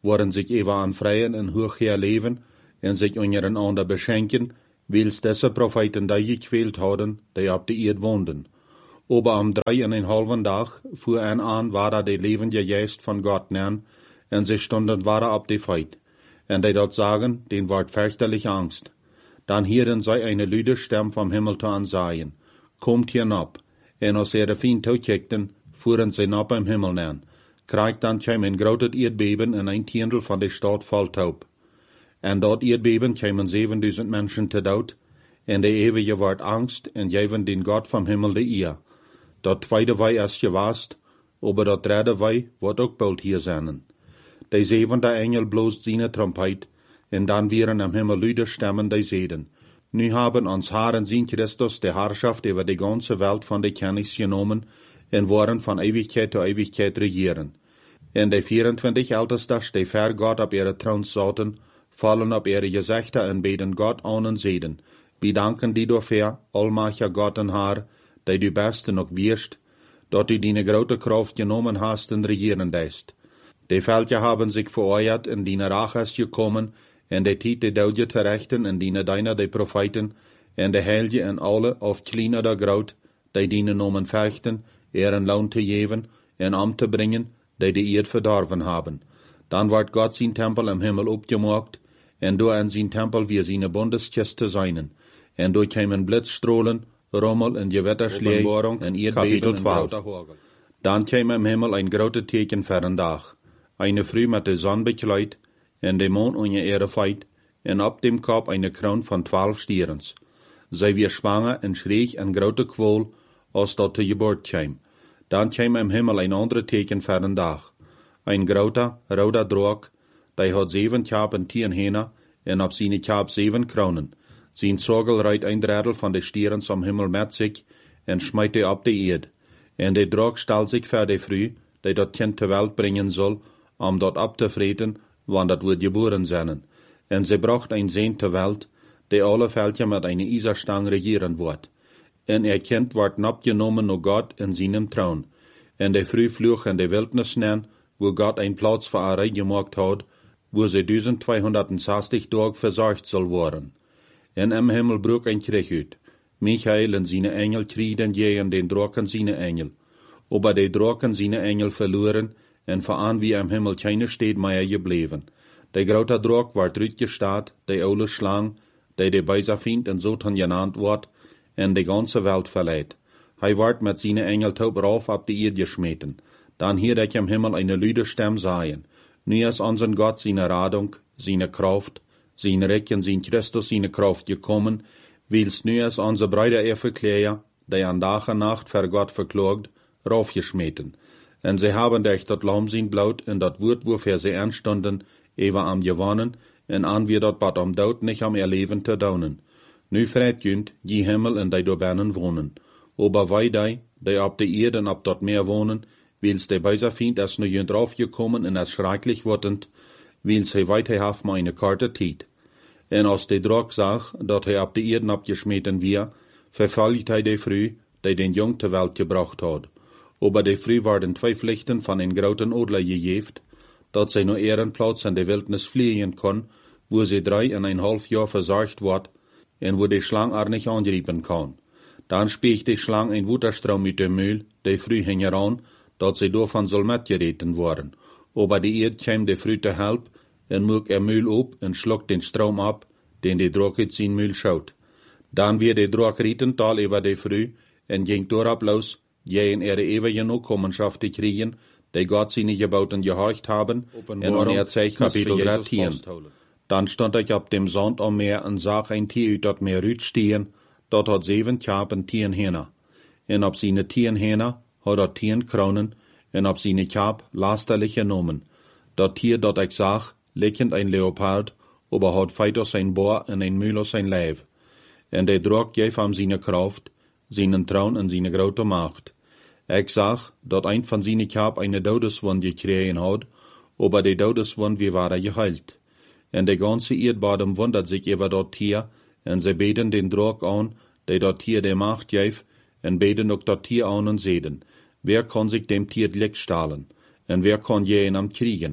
[SPEAKER 1] worden sich ewa an freien en hochher leven, en sich untereinander beschenken, wils diese Propheten da gequält hadden, die ab die Erd woonden. Aber am 3,5 Tag fuhr an, war da de levende Geist von Gott nern, en sie stunden war ab die Feit. En die dort sagen, den ward fürchterlich Angst. Dann hieren sei eine lüde Stimme vom Himmel zu ansagen, kommt hier nab. En als ihre Fien toekekten, fuhren sie nab im Himmel nern. Kriegt dann kam ein groot Erdbeben in ein Tiendel von der Stadt Volltaub. En dort Erdbeben kamen 7000 Menschen te dood, en de ewige ward Angst, en geven den Gott vom Himmel de eer. Dat tweede wij als gewast, aber dat derde wij wordt ook bald hier zijn. De zevende engel bloosd seine trompet, en dan wieren am Himmel luide stemmen die zeden. Nu haben ons Herren zijn Christus de Herrschaft über die ganze Welt von de Kennis genomen, en worden van Ewigkeit zu Ewigkeit regieren. En de 24 Ältestes, die ver Gott op ihre Thron zaten, fallen op ihre Gezichten en beten Gott an en zeden. Bedanken die dafür, almachtiger Gott en Herr, die du beste nog wirst, dat du deine grote Kraft genomen hast en regieren deist. Die Völker haben sich vereuert en deine Rache ist gekommen, en de tijd de Dode te rechten en deine de Propheten, en de Heilige en alle, of klein oder groot, die deine Nomen fechten, ihren Lohn te geven, en am te bringen, die de Erd verdorven haben. Dan wordt Gott zijn Tempel im Himmel opgemaakt, en door an zijn Tempel wir seine Bundeskiste seinen, en door kämen Blitzstrahlen, Rommel en Gewitterschläge en Erdbeben en grote Hagel. Dan käm im Himmel ein grote Teken für den Dag, eine Früh mit der Sonne bekleid, en de Mond unter ihre Feit, en op dem Kopf eine Kroon von 12 Stierens. Zij weer schwanger en schreeg en grote Qual, als dat de Geburt käm. Dan käm im Himmel ein andere Teken für den Dag. Ein groter, roter Draak, die hat 7 Kap en 10 Hähne, en op seine Kap 7 Kronen. Zijn Zogel reit ein Drittel von de Stierens am Himmel met sich, en smijt die op de Erd. En de Draak stel sich für de Früh, die dat Kind ter Welt bringen soll, om dat op te vreten, want dat wordt geboren zijn. En ze bracht een Zehn ter Welt, die alle Völker met eine Iserstang regieren wordt. En Kind wordt opgenomen door Gott in seinem Thron. En de Früh vloog in de Wildnis neer, wo Gott ein Platz für ihre gemacht hat, wo sie 1260 Tage versorgt soll worden. En im Himmel brug ein Krieg uit. Michael en seine Engel kriegen gegen den Draken seine Engel. Aber die Draken seine Engel verloren, en voran wie im Himmel keine steht mehr gebleven. Der grote Drak wordt uitgestaat, die oude Schlang, die de Beiserfiend en Satan genannt wordt, en de ganze Welt verleiht. Hij wordt met seine Engel taub rauf ab die Erde geschmeten. Dan hier ik im Himmel eine lüde Stimme sagen. Nu ist unseren Gott seine Radung, seine Kraft, sein Reich en sein Christus seine Kraft gekommen, wils nu ist unser Brüder verklärt, die an Tag und Nacht für Gott verklagt, raufgeschmeten. En sie haben durch dat Lamm sein Blut in dat Wort, wofür sie anstunden, ewa am gewonnen, en an wir dat Bad am Dood nicht am Erleben te daunen. Nu vreit jünd, die Himmel en die doorbinnen wohnen. Aber wij die op de Erde en op dat Meer wohnen, wils de Beiserfiend as nu jünd raufgekommen en as schrecklich wordend, wils hij weit haf meine karte Tiet. En als de Draak zag, dat hij op de Erde abgeschmeten wir, verfolgt hij de Früh, die den Jung ter Welt gebracht had. Aber de Früh waren 2 Pflichten von den groten Adler gegeft, dat zij nur ihren Platz in de Wildnis fliehen kon, wo sie 3,5 Jahr versorgt wordt, en wo de Schlang er nicht angreifen kann. Dan speegt de Schlang ein Wutterstrom mit dem Mühl, de Früh hing heran, dat sie davon soll mitgereten worden. Aber die Erd käm de Früh te help, en moek Mühl op en schluckt den Strom ab, den de Draak uit zijn Mühl schaut. Dan weer de Draak rieten tal über de Früh, en ging dorab los, in ihre ewige Nachkommenschaft te kriegen, die Gott seine Gebauten gehorcht haben, en an ihr Zeichnis Kapitel 13. Dan stond ich op dem Sand am Meer en zag ein Tier uit dat Meer uitstehen, dat had 7 Kap en 10 Hähne. En op seine 10 Hähne had dat 10 Kronen, en op seine Kap lasterliche Nomen. Dat Tier dat ich zag, liggend ein Leopard, aber had feit aus sein Bohr en ein Mühl aus sein Leib. En de Draak geef am seine Kraft, seinen Thron en seine grote Macht. Ich zag, dat ein von seine Kap eine Todeswund gekregen hat, aber die Todeswund wie war geheilt. En de ganze Erdbodem wundert sich über dat Tier, en sie beten den Draak an, die dat Tier de Macht geef, en beten ook dat Tier an en zeden. Wer kann sich dem Tier Glück stahlen? En wer kann jeden am kriegen?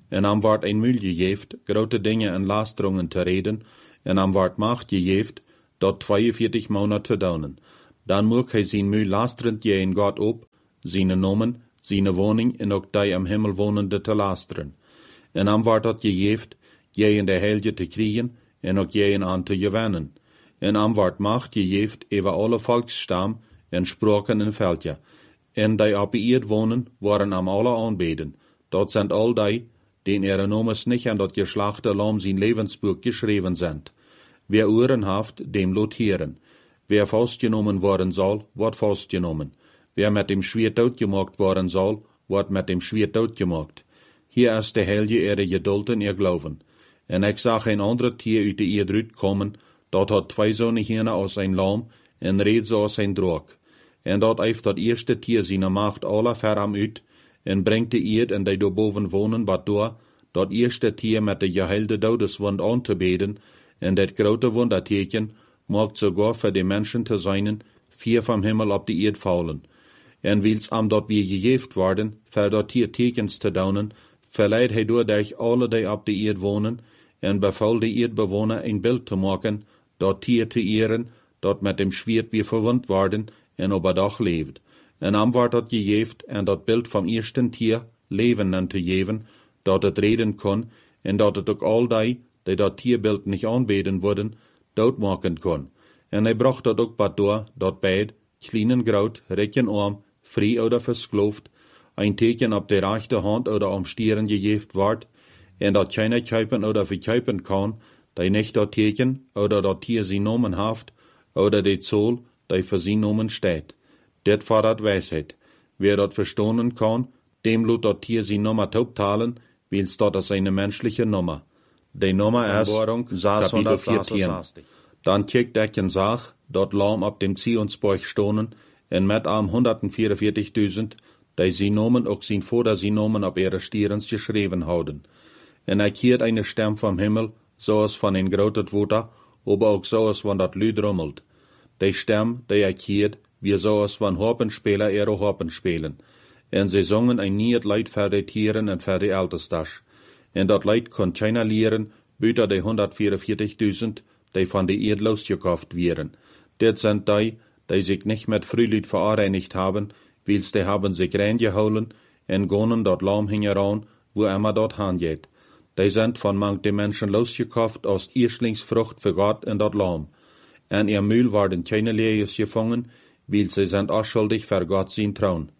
[SPEAKER 1] en am wordt een mühl gegeeft, grote dingen en lasteringen te reden, en am wordt macht gegeeft, dat 42 Monate te daunen. Dan moet hij zijn mühl lasterend je in God op, zijn nomen, zijn woning en ook die am Himmel wonende te lasteren. En am wordt dat gegeeft, je in de helge te kriegen, en ook je aan te gewinnen. En am wordt macht gegeeft over alle volksstam en spraken en veldje. En die op de eerd wonen, worden am alle aanbeden. Dat zijn al die ihre Nomes nicht an dat geslachte Lamm zijn levensbuch geschreven zijn. Wer Ohren haft, dem lot hören. Wer vastgenommen worden soll, wordt vastgenommen. Wer met dem Schwert doodgemaakt worden soll, wordt met dem Schwert doodgemaakt. Hier is de helge ihre Geduld en ihr Glauben. En ik zag een ander Tier uit de eerd uitkomen, dat had 2 zonen Hirne aus een Lamm, en reed zo als een Drog. En dat heeft dat eerste Tier zijn macht aller veram uit, en brengt de eerd en die daarboven wonen wat door, dat eerste Tier met de geheilde dodeswond aan te beden, en dat grote wonderteken maakt sogar voor de mensen te zijn, 4 vom Himmel op de eerd vallen. En wils am dat wir gegeeft worden, voor dat Tier tekens te daunen, verleidt hij doordat alle die op de eerd wonen, en beval de eerdbewoner een beeld te maken, dat Tier te eren, dat met dem Schwert weer verwond worden, en op een dag leeft. En am wordt dat gegeeft, en dat beeld vom eersten Tier leven aan te geven, dat het reden kon, en dat het ook al die dat Tierbeeld niet aanbeden worden, doodmaken kon. En hij bracht dat ook wat door, dat beid, kleinen groot, rekken arm, vrij oder verskloofd, een teken op de rechte hand oder am stieren gegeven wordt, en dat keiner kuipen oder verkuipen kan, die nicht dat teken oder dat Tier zijn nomen haft, oder de zool, die voor zijn nomen steht. Dit fordert wijsheid. Wer dat verstonen kan, dem lot dat Tier zijn nummer optalen, wils dat is een menschliche nummer. De nummer is 614. Dan kijkt ik en zag, dat Lamm op dem Zionsborg stonen, en met am 144.000, die zijn nomen ook zijn vader zijn nomen op ihre stierens geschreven houden. En ik hield eine stem vom Himmel, zoals van een groot water, aber ook zoals van dat luid rummelt. Die stem, die ik hield, wie zoals van Harpenspeler ihre Harpen spelen. En ze zongen een nieuw lied voor de Tieren en voor de Ältestas. En dat lied kon keiner leren, buiten de 144.000, die van de eerd losgekauft werden. Dit zijn die zich niet met Frühlied vereinigt haben, wils die haben sich reingeholen, en gonen dat Lamm hingeran, wo immer dort hangeht. Die sind von manch de Menschen losgekauft aus Erstlingsfrucht für Gott en dat Lamm. En ihr Mühl worden keine Lees gefangen, wils sie sind unschuldig für Gott sein Trauen.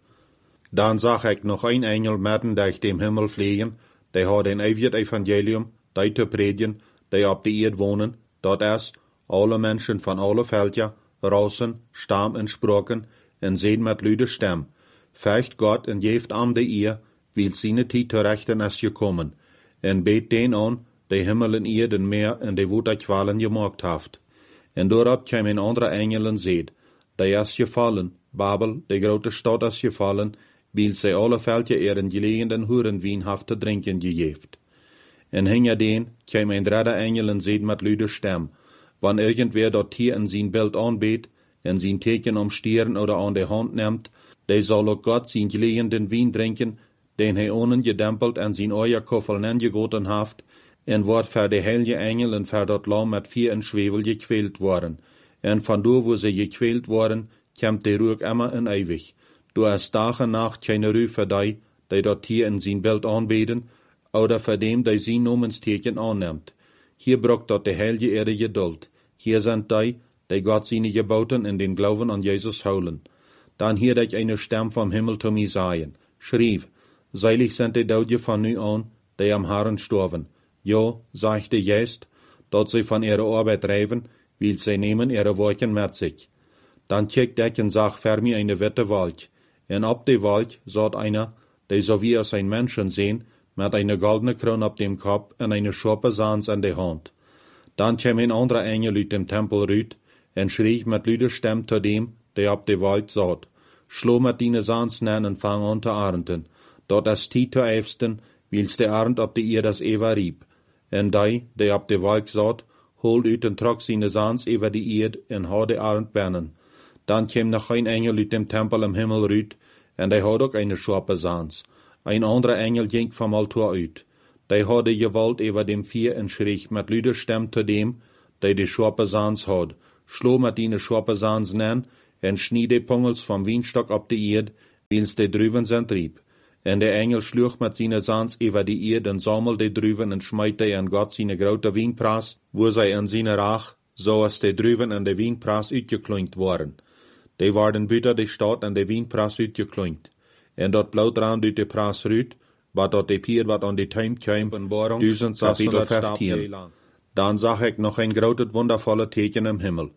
[SPEAKER 1] Dan zag ik nog een engel mitten durch dem Himmel vliegen, die had een eeuwig evangelium, die te predigen, die op de eerd wonen, dat is, alle mensen van alle velden, rassen, stam en spraken, en zijn met luide stem. Vecht God en geeft aan de eer, wil zijn tijd terechten is gekomen, en beet den aan, die Himmel en Erden meer en de waterkwalen gemaakt heeft. En doorop kwam een andere engel en zei, die is gevallen, Babel, de grote stad is gevallen, wil zij alle velden ihren gelegenen Hurenwien heeft te drinken gegeven. En hinter den kwam een derde engel en zei met luide stem, wann irgendwer dat Tier in zijn beeld aanbeet, en zijn teken om stieren oder aan de hand neemt, die zal ook God zijn gelegenen wien drinken, den hij onen gedempeld en zijn oierkoffel nengegoten heeft, en wordt voor de heilige engel en voor dat Lamm met 4 in Schwevel gekwält worden. En van door wo ze gekwält worden, komt de rook immer en eeuwig. Door is dag en nacht keine Ruhe voor die dat Tier in zijn beeld aanbeden, oder voor dem die zijn nomensteken aanneemt. Hier brokt dat de heilige Erde geduld. Hier zijn die Gott seine Geboten in den Glauben an Jesus houden. Dan hierd ik eine stem vom Himmel zu mir sagen, schrieb, seilig sind die Dode von nu an, die am Herrn storven. Ja, sagte Geist, dat sie von ihrer Arbeit reiven, will sie nehmen ihre Worten mit sich. Dan kijkt ik en zag voor mir eine witte Wolk, en op die Wolk zat einer, die so wie als ein Menschen sehen, mit einer goldene Krone op dem Kopf en eine scharpe Sans in der Hand. Dan kwam een andere engel uit dem Tempel ruit, en schrie met luide stem zu dem, der op de Wolk zat, schlo met die Sans nen en fang an te arenden, dat is tijd te eifsten, wils de arend op de Erdes Eva riep. En die op de Wolk zat, holt uit en trok zijn Sans over de Erd en had de arend bennen. Dan kwam nog een engel uit dem Tempel im Himmel ruit, en die had ook eine scharpe Sans. Een andere engel ging vom Altar uit. Die hadde gewalt über dem Vier en schreeg met luide stem te dem, die scharpe Saans had, slo met die scharpe Saans nen, en schnie de pongels vom Wienstock op de Eerd, wiels de druven zijn trieb. En de engel sloeg met zijn Saans über die Eerd en sammel de druven en smijt aan God zijn grote wienpras, wo zij in zijn raag, zoals de druven en de wienpras uitgekloinkt waren. Die waren buiten de stad en de wienpras uitgekloinkt. En dat bloot raam uit de pras ruit, wat dat de pier wat aan de tuin kwam, 1615. Dan zag ik nog een groot wondervolle teken im Himmel.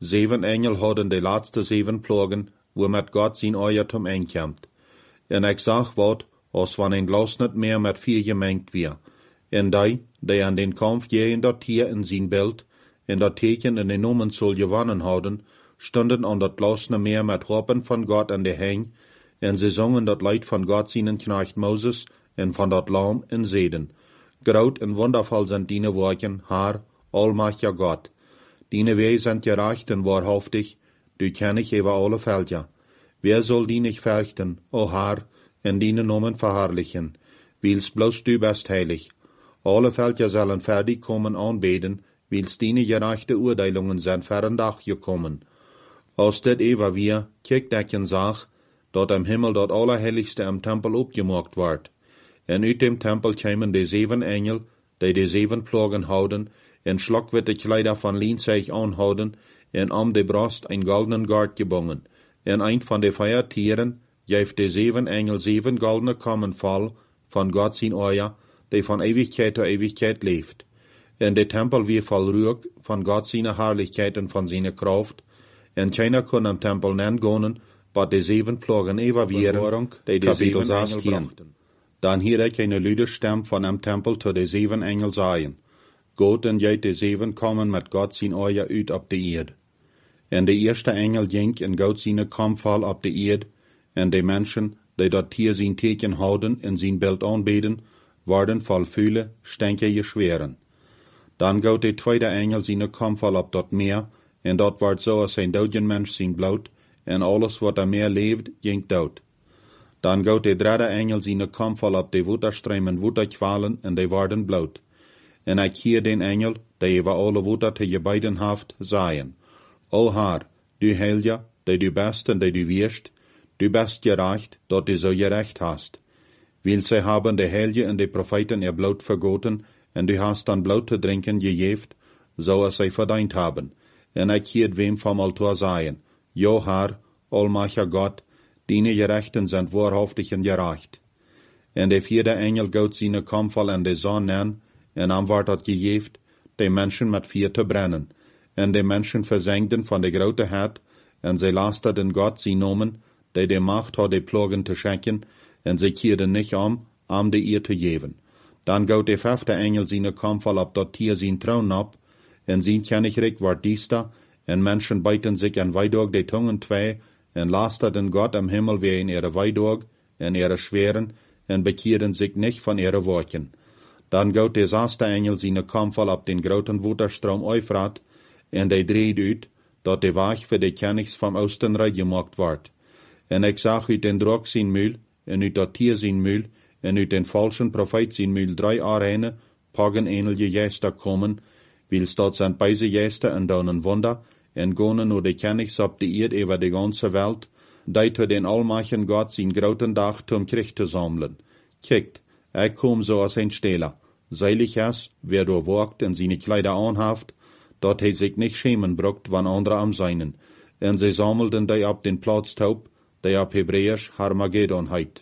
[SPEAKER 1] 7 engel hadden de laatste 7 plagen, wo met God zijn oor tom einkämpt. En ik zag wat, als van een glas niet meer met 4 gemengt weer. En die aan den Kampf gehen dat Tier in zijn beeld, en dat teken in de nomen zal gewonnen houden, stonden aan dat glas niet meer met hopen van God aan de heng, en ze zongen dat lied van God zijn knecht Moses, en van dat lam en zeden. Groot en wondervol zijn die woorden, Haar, almachtiger God. Die wegen zijn gerecht en waarhaftig, du ken ich über alle Völker. Wer soll die nicht fürchten, o Herr, en die Namen verherrlichen, wils bloß du bist heilig. Alle Völker sollen fertig kommen anbeten, wils die gerechte Urteilungen sind fern Dach gekommen. Als dit ever wir, kijkt ik en zag, dat im Himmel dat Allerheiligste im Tempel opgemaakt wordt. En uit dem Tempel kwamen de 7 engel, die de 7 plagen houden, en schlokwitte Kleider van lien zich aanhouden, en om de Brust een goldenen gard gebonden. En een van de 4 Tieren geeft de 7 engel 7 goldene kommen vol van God zijn oor, die van Ewigkeit tot Ewigkeit leeft. En de Tempel weer vol rook van God zijn Herrlichkeit en van zijn kracht, en keiner kon am Tempel nen gonen, wat de 7 plagen evalueren, die de 7 engel brachten. Dan hier ik een luide stem van am Tempel tot de 7 engel zeien. God en jij de 7 komen met God zijn oor uit op de Eerd. En de eerste engel ging en God zijn komval op de Eerd, en de mensen, die dat Tier zijn teken houden en zijn beeld aanbeden, worden vol vuile, stenke schweren. Dan gaat de tweede engel zijn komval op dat meer, en dat wordt zoals een dode mens zijn bloot, en alles wat er meer leeft, ging dood. Dan gaat de derde engel zijn komval op de waterström en waterkwalen, en die worden bloot. En ik hier den engel, die over alle water te gebeiden heeft, zeggen, O Herr, du Heilige, die du bist en die du wirst, du bist gerecht, dat du so gerecht hast. Weil sie haben de Heilige en de Propheten ihr Blut vergoten, en du hast dan Blut te drinken gejeft, so als sie verdient haben. En ik hier wem vom Altar sagen, Jo Herr, allmachtiger Gott, deine Gerechten sind wahrhaftig en gerecht. En de 4 engel gaat zijn komval en de zon nen, en am wordt dat gejeft, de mensen met 4 te brennen. En de mensen verzengden van de grote het, en zij lasterden God zijn nomen, die de macht had de plagen te schenken, en zij keerden niet om de eer te geven. Dan gaat de 5e engel zijn komval op dat Tier zijn troon op, en zijn koninkrijk wordt diester, en mensen bijten zich en weidog de tungen 2, en lasterden God am Himmel wegen ihre weidog en ihre schweren, en bekeerden zich niet van ihre woorden. Dan gaat de 6e engel zijn komval op den groten waterstrom Euphrat, en die dreht uit, dat de weg voor de kenigs van Oostenrijk gemaakt wordt. En ik zag uit den drok zijn muil, en uit dat Tier zijn muil, en uit den falschen profeet zijn muil 3 arene, pagan-ähnliche Geister komen, wils dat zijn beise Geister en doen een wonder, en gonen nur de kenigs op de eerd over de ganze Welt, die tot den almachtigen God zijn groten dag zum Krieg te sammeln. Kijkt, ik kom zo als een steler. Seilig is, wer door walkt en zijn Kleider aanhaft, dat hij zich niet schämen brukt van anderen am seinen. En zij sammelden die op den Platz taub, die op Hebräisch Harmageddon heit.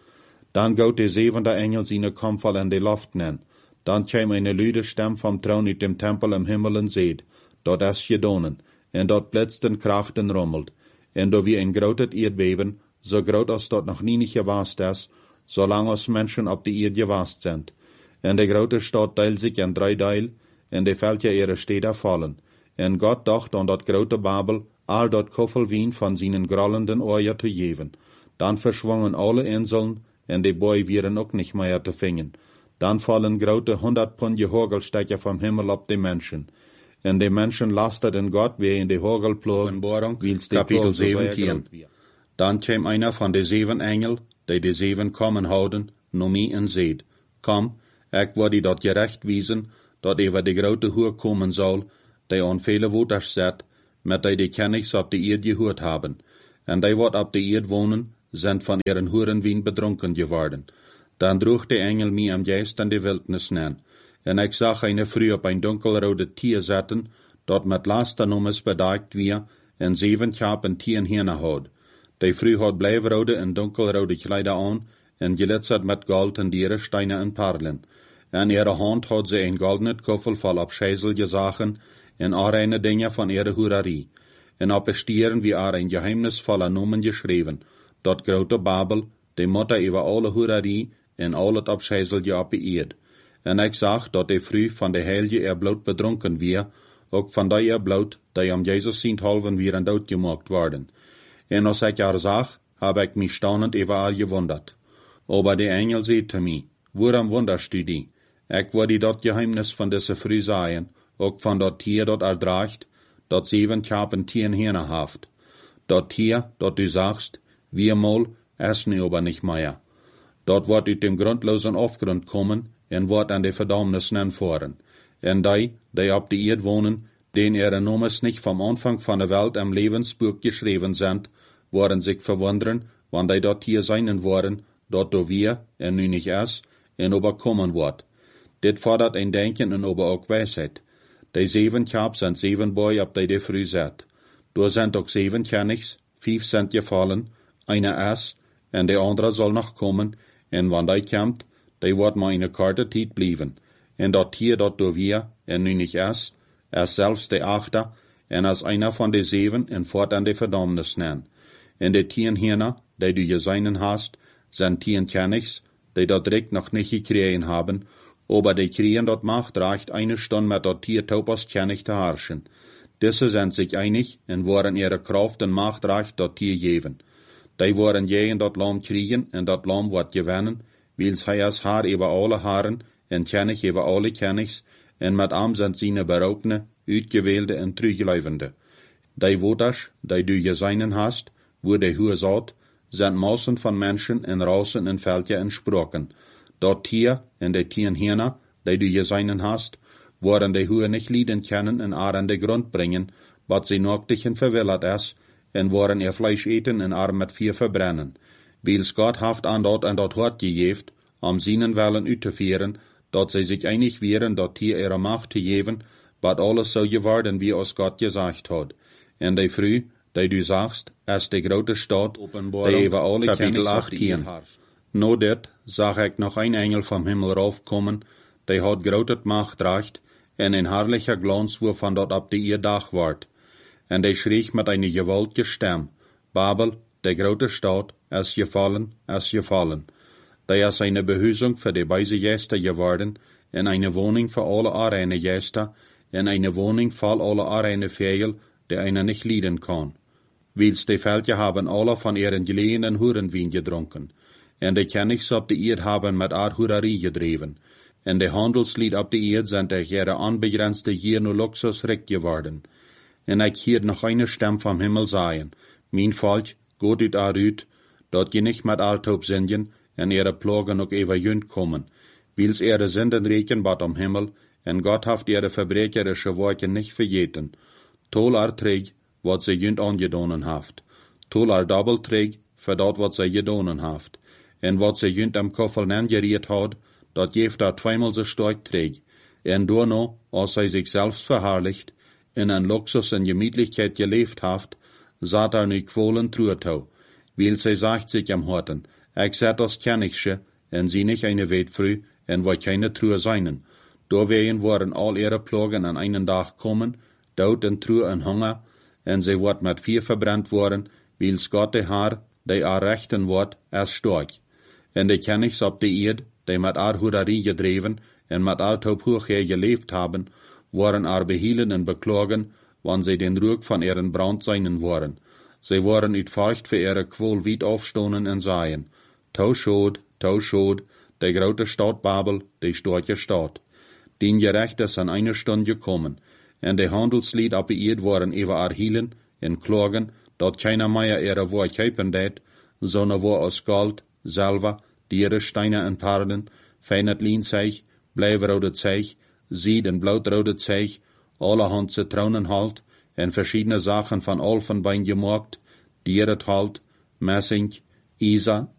[SPEAKER 1] Dan gaat de 7e engel zijn komval in de Luft nen. Dan kwam een luide stem vom Thron uit dem Tempel im Himmel en zeid, dat is gedonen, en dat blitzten krachten rommelt, en do wie een groot Erdbeben, so groot als dat nog nie gewast is, zolang als mensen op de Erde gewast sind. En de grote stad teilt sich in 3 Teil, en de Völker ihre Städte fallen. En God dacht an dat grote Babel, al dat koffel wien van seinen grollenden Oor te geven. Dan verschwongen alle Inseln, en de Boy wieren ook nicht mehr te vingen. Dan fallen grote 100 Pfund Hagelstecker vom Himmel op de Menschen. En de Menschen lasterten Gott wegen de Hagelplogen, wils de Kapitel 17. Dan kwam einer van de 7 engel, die de 7 kommen houden, nomie en zeid, Kom, Ik word die dat gerecht wiesen, dat over de grote Hoer komen zal, die aan vele woters zet, met die kennis op de eerd gehoord hebben. En die wat op de eerd wonen, zijn van ihren Hurenwien bedronken geworden. Dan droeg de engel mij am geest in de wildnis neer. En ik zag eine Früh op een donkelrode Tier zetten, dat met lasternummers bedekt weer, en 7 Schapen Tieren hierna had. Die Früh had blijvrode en donkelrode kleider aan, en glitzert met gold en dierensteinen en perlen. En ihre hand had ze een goldenen koffel vol abscheiselige zaken, en allerlei dingen van ihre Hurerie. En op de stieren wie een geheimnisvolle noemen geschreven, dat grote Babel, die moeder over alle Hurerie en al het abscheiselige op de eerd. En ik zag dat de Früh van de heilige bloed bedronken weer, ook van die bloed, die om Jezus zijn halven weer en dood gemaakt worden. En als ik haar zag, heb ik mich staunend over haar gewundert. Aber de engel zei te mij, waarom wunderst du die? Ik wil die dat geheimnis van deze Früh zeggen, ook van dat Tier dat er draagt, dat 7 Schapen Tieren hierna haft. Dat Tier, dat du sagst, viermal, es nu aber nicht mehr. Dat wordt uit dem grundlosen Afgrund kommen, en wordt aan de verdammnis voeren. En die op de eerd wonen, den ihre Nummers nicht vom Anfang van de Welt im Lebensbuch geschreven sind, worden sich verwundern, wann die dort hier sein worden, dat do wir, en nu nicht es, en overkommen wordt. Dit fordert een denken en over ook wijsheid. Die 7 Schaap sind 7 boy op die Früh zet. Door sind ook 7 Königs, 5 sind gefallen, einer es, en de andere soll noch kommen, en wann die kommt, die wordt maar eine korte tijd blijven. En dat Tier dat do wir, en nu nicht es selbst de 8, en als einer von de 7 en fort an de verdammnis nemen. En de 10 hierna, die du geseinen hast, sind 10 Königs, die dat direkt noch nicht gekriegen haben, aber die kriegen dat Macht reicht eine Stunde mit dat Tier Taupas König zu herrschen. Diese sind sich einig en worden ihre Kraft en Macht reicht dat Tier geben. Die worden je dat Lamm kriegen en dat Lamm wordt gewinnen, wils hij als Haar über alle Haaren en König über alle Königs, en met am sind seine beraubene, uitgewählte en terugleivende. Die woters, die du geseinen hast, wo die Huur zat, sind Massen von Menschen en Rassen en Völker en Sprachen. Dat Tier en die Tieren hierna, die du geseinen hast, worden die Huur nicht lieden können en aan de Grund bringen, wat sie noktig en verwillert is, en worden ihr Fleisch eten en arm met vier verbrennen. Wils Gott haft aan dat hart gegeven, om seinen Willen uit te vieren, dat sie sich einig wären, dat Tier ihre Macht te geven, wat alles so geworden, wie aus Gott gesagt hat. En die Früh, die du sagst, is de grote Stadt, die über alle Kapitel 18. No dit zag ik nog een engel vom Himmel raufkommen, die had grote Macht recht, en een herrlicher Glanz, wovon dat op de Ierdag wordt. En die schrie met eine gewaltige Stem, Babel, de grote Stadt, is gefallen, is gefallen. Die is eine behuizing voor de wijze Gäste geworden, en eine woning voor alle arreine Gäste, en eine woning voor alle arreine Vegel, die einer nicht lieden kann. Wils die Völker haben alle von ihren gelegenen Hurenwien gedrunken, en de Königs op de Eerd haben met haar Hurerie gedreven, en de Handelslied op de Eerd sind durch ihre unbegrenzte Gier nur Luxus recht geworden. En ik hier noch eine Stem vom Himmel sagen, mein Volk, geht uit haar uit, dat je nicht met Althoop zingen, en ihre Plagen ook even jünd kommen, wils ihre Sünden reken bat am Himmel, en Gott haft ihre verbrecherische Werke nicht vergeten. Tol haar träg, wat sie jünd angedonen haft. Tol haar doppel träg, für dat wat sie gedonen haft. En wat sie jünd am Koffel geriet had, dat geeft haar zweimal so stark träg. En doorno, als sie sich selbst verherrlicht, in een Luxus en Gemütlichkeit gelebt haft, zat haar nu Quolen truertau, weil sie sagt sich am Horten, ich zet das Königsche, en sie nicht eine Weit früh, en wo keine Truhe seinen. Doorwegen worden all ihre Plagen an einen Tag kommen, Dood en Truhe en Hunger, en sie wordt met vier verbrannt worden, wils Gott de haar, die haar rechten wordt, is stark. En de Königs op de Eerd, die met haar Hurerie gedreven, en met althoop hoogheid geleefd haben, worden haar behielen en beklagen, wann sie den Ruck von ihren Brand seinen worden. Sie worden uit Furcht für ihre Quol weit aufstonen en sagen, Tau schod, die grote Stadt Babel, die starke Stadt. Den gerecht is an eine Stunde gekommen, en de Handelslied op de Eerd worden über haar hielen en klagen, dat keiner mehr ihre Wohl kaufen deed, sondern wo aus Gold, Silber, Dieren, Steine en Perlen, feinet Lienzeug, blijvrode Zeug, Sied- en blautrode Zeug, allerhand Zitronen halt, en verschiedene Sachen van Olfenbein gemaakt, Dierethalt, Messing, Isa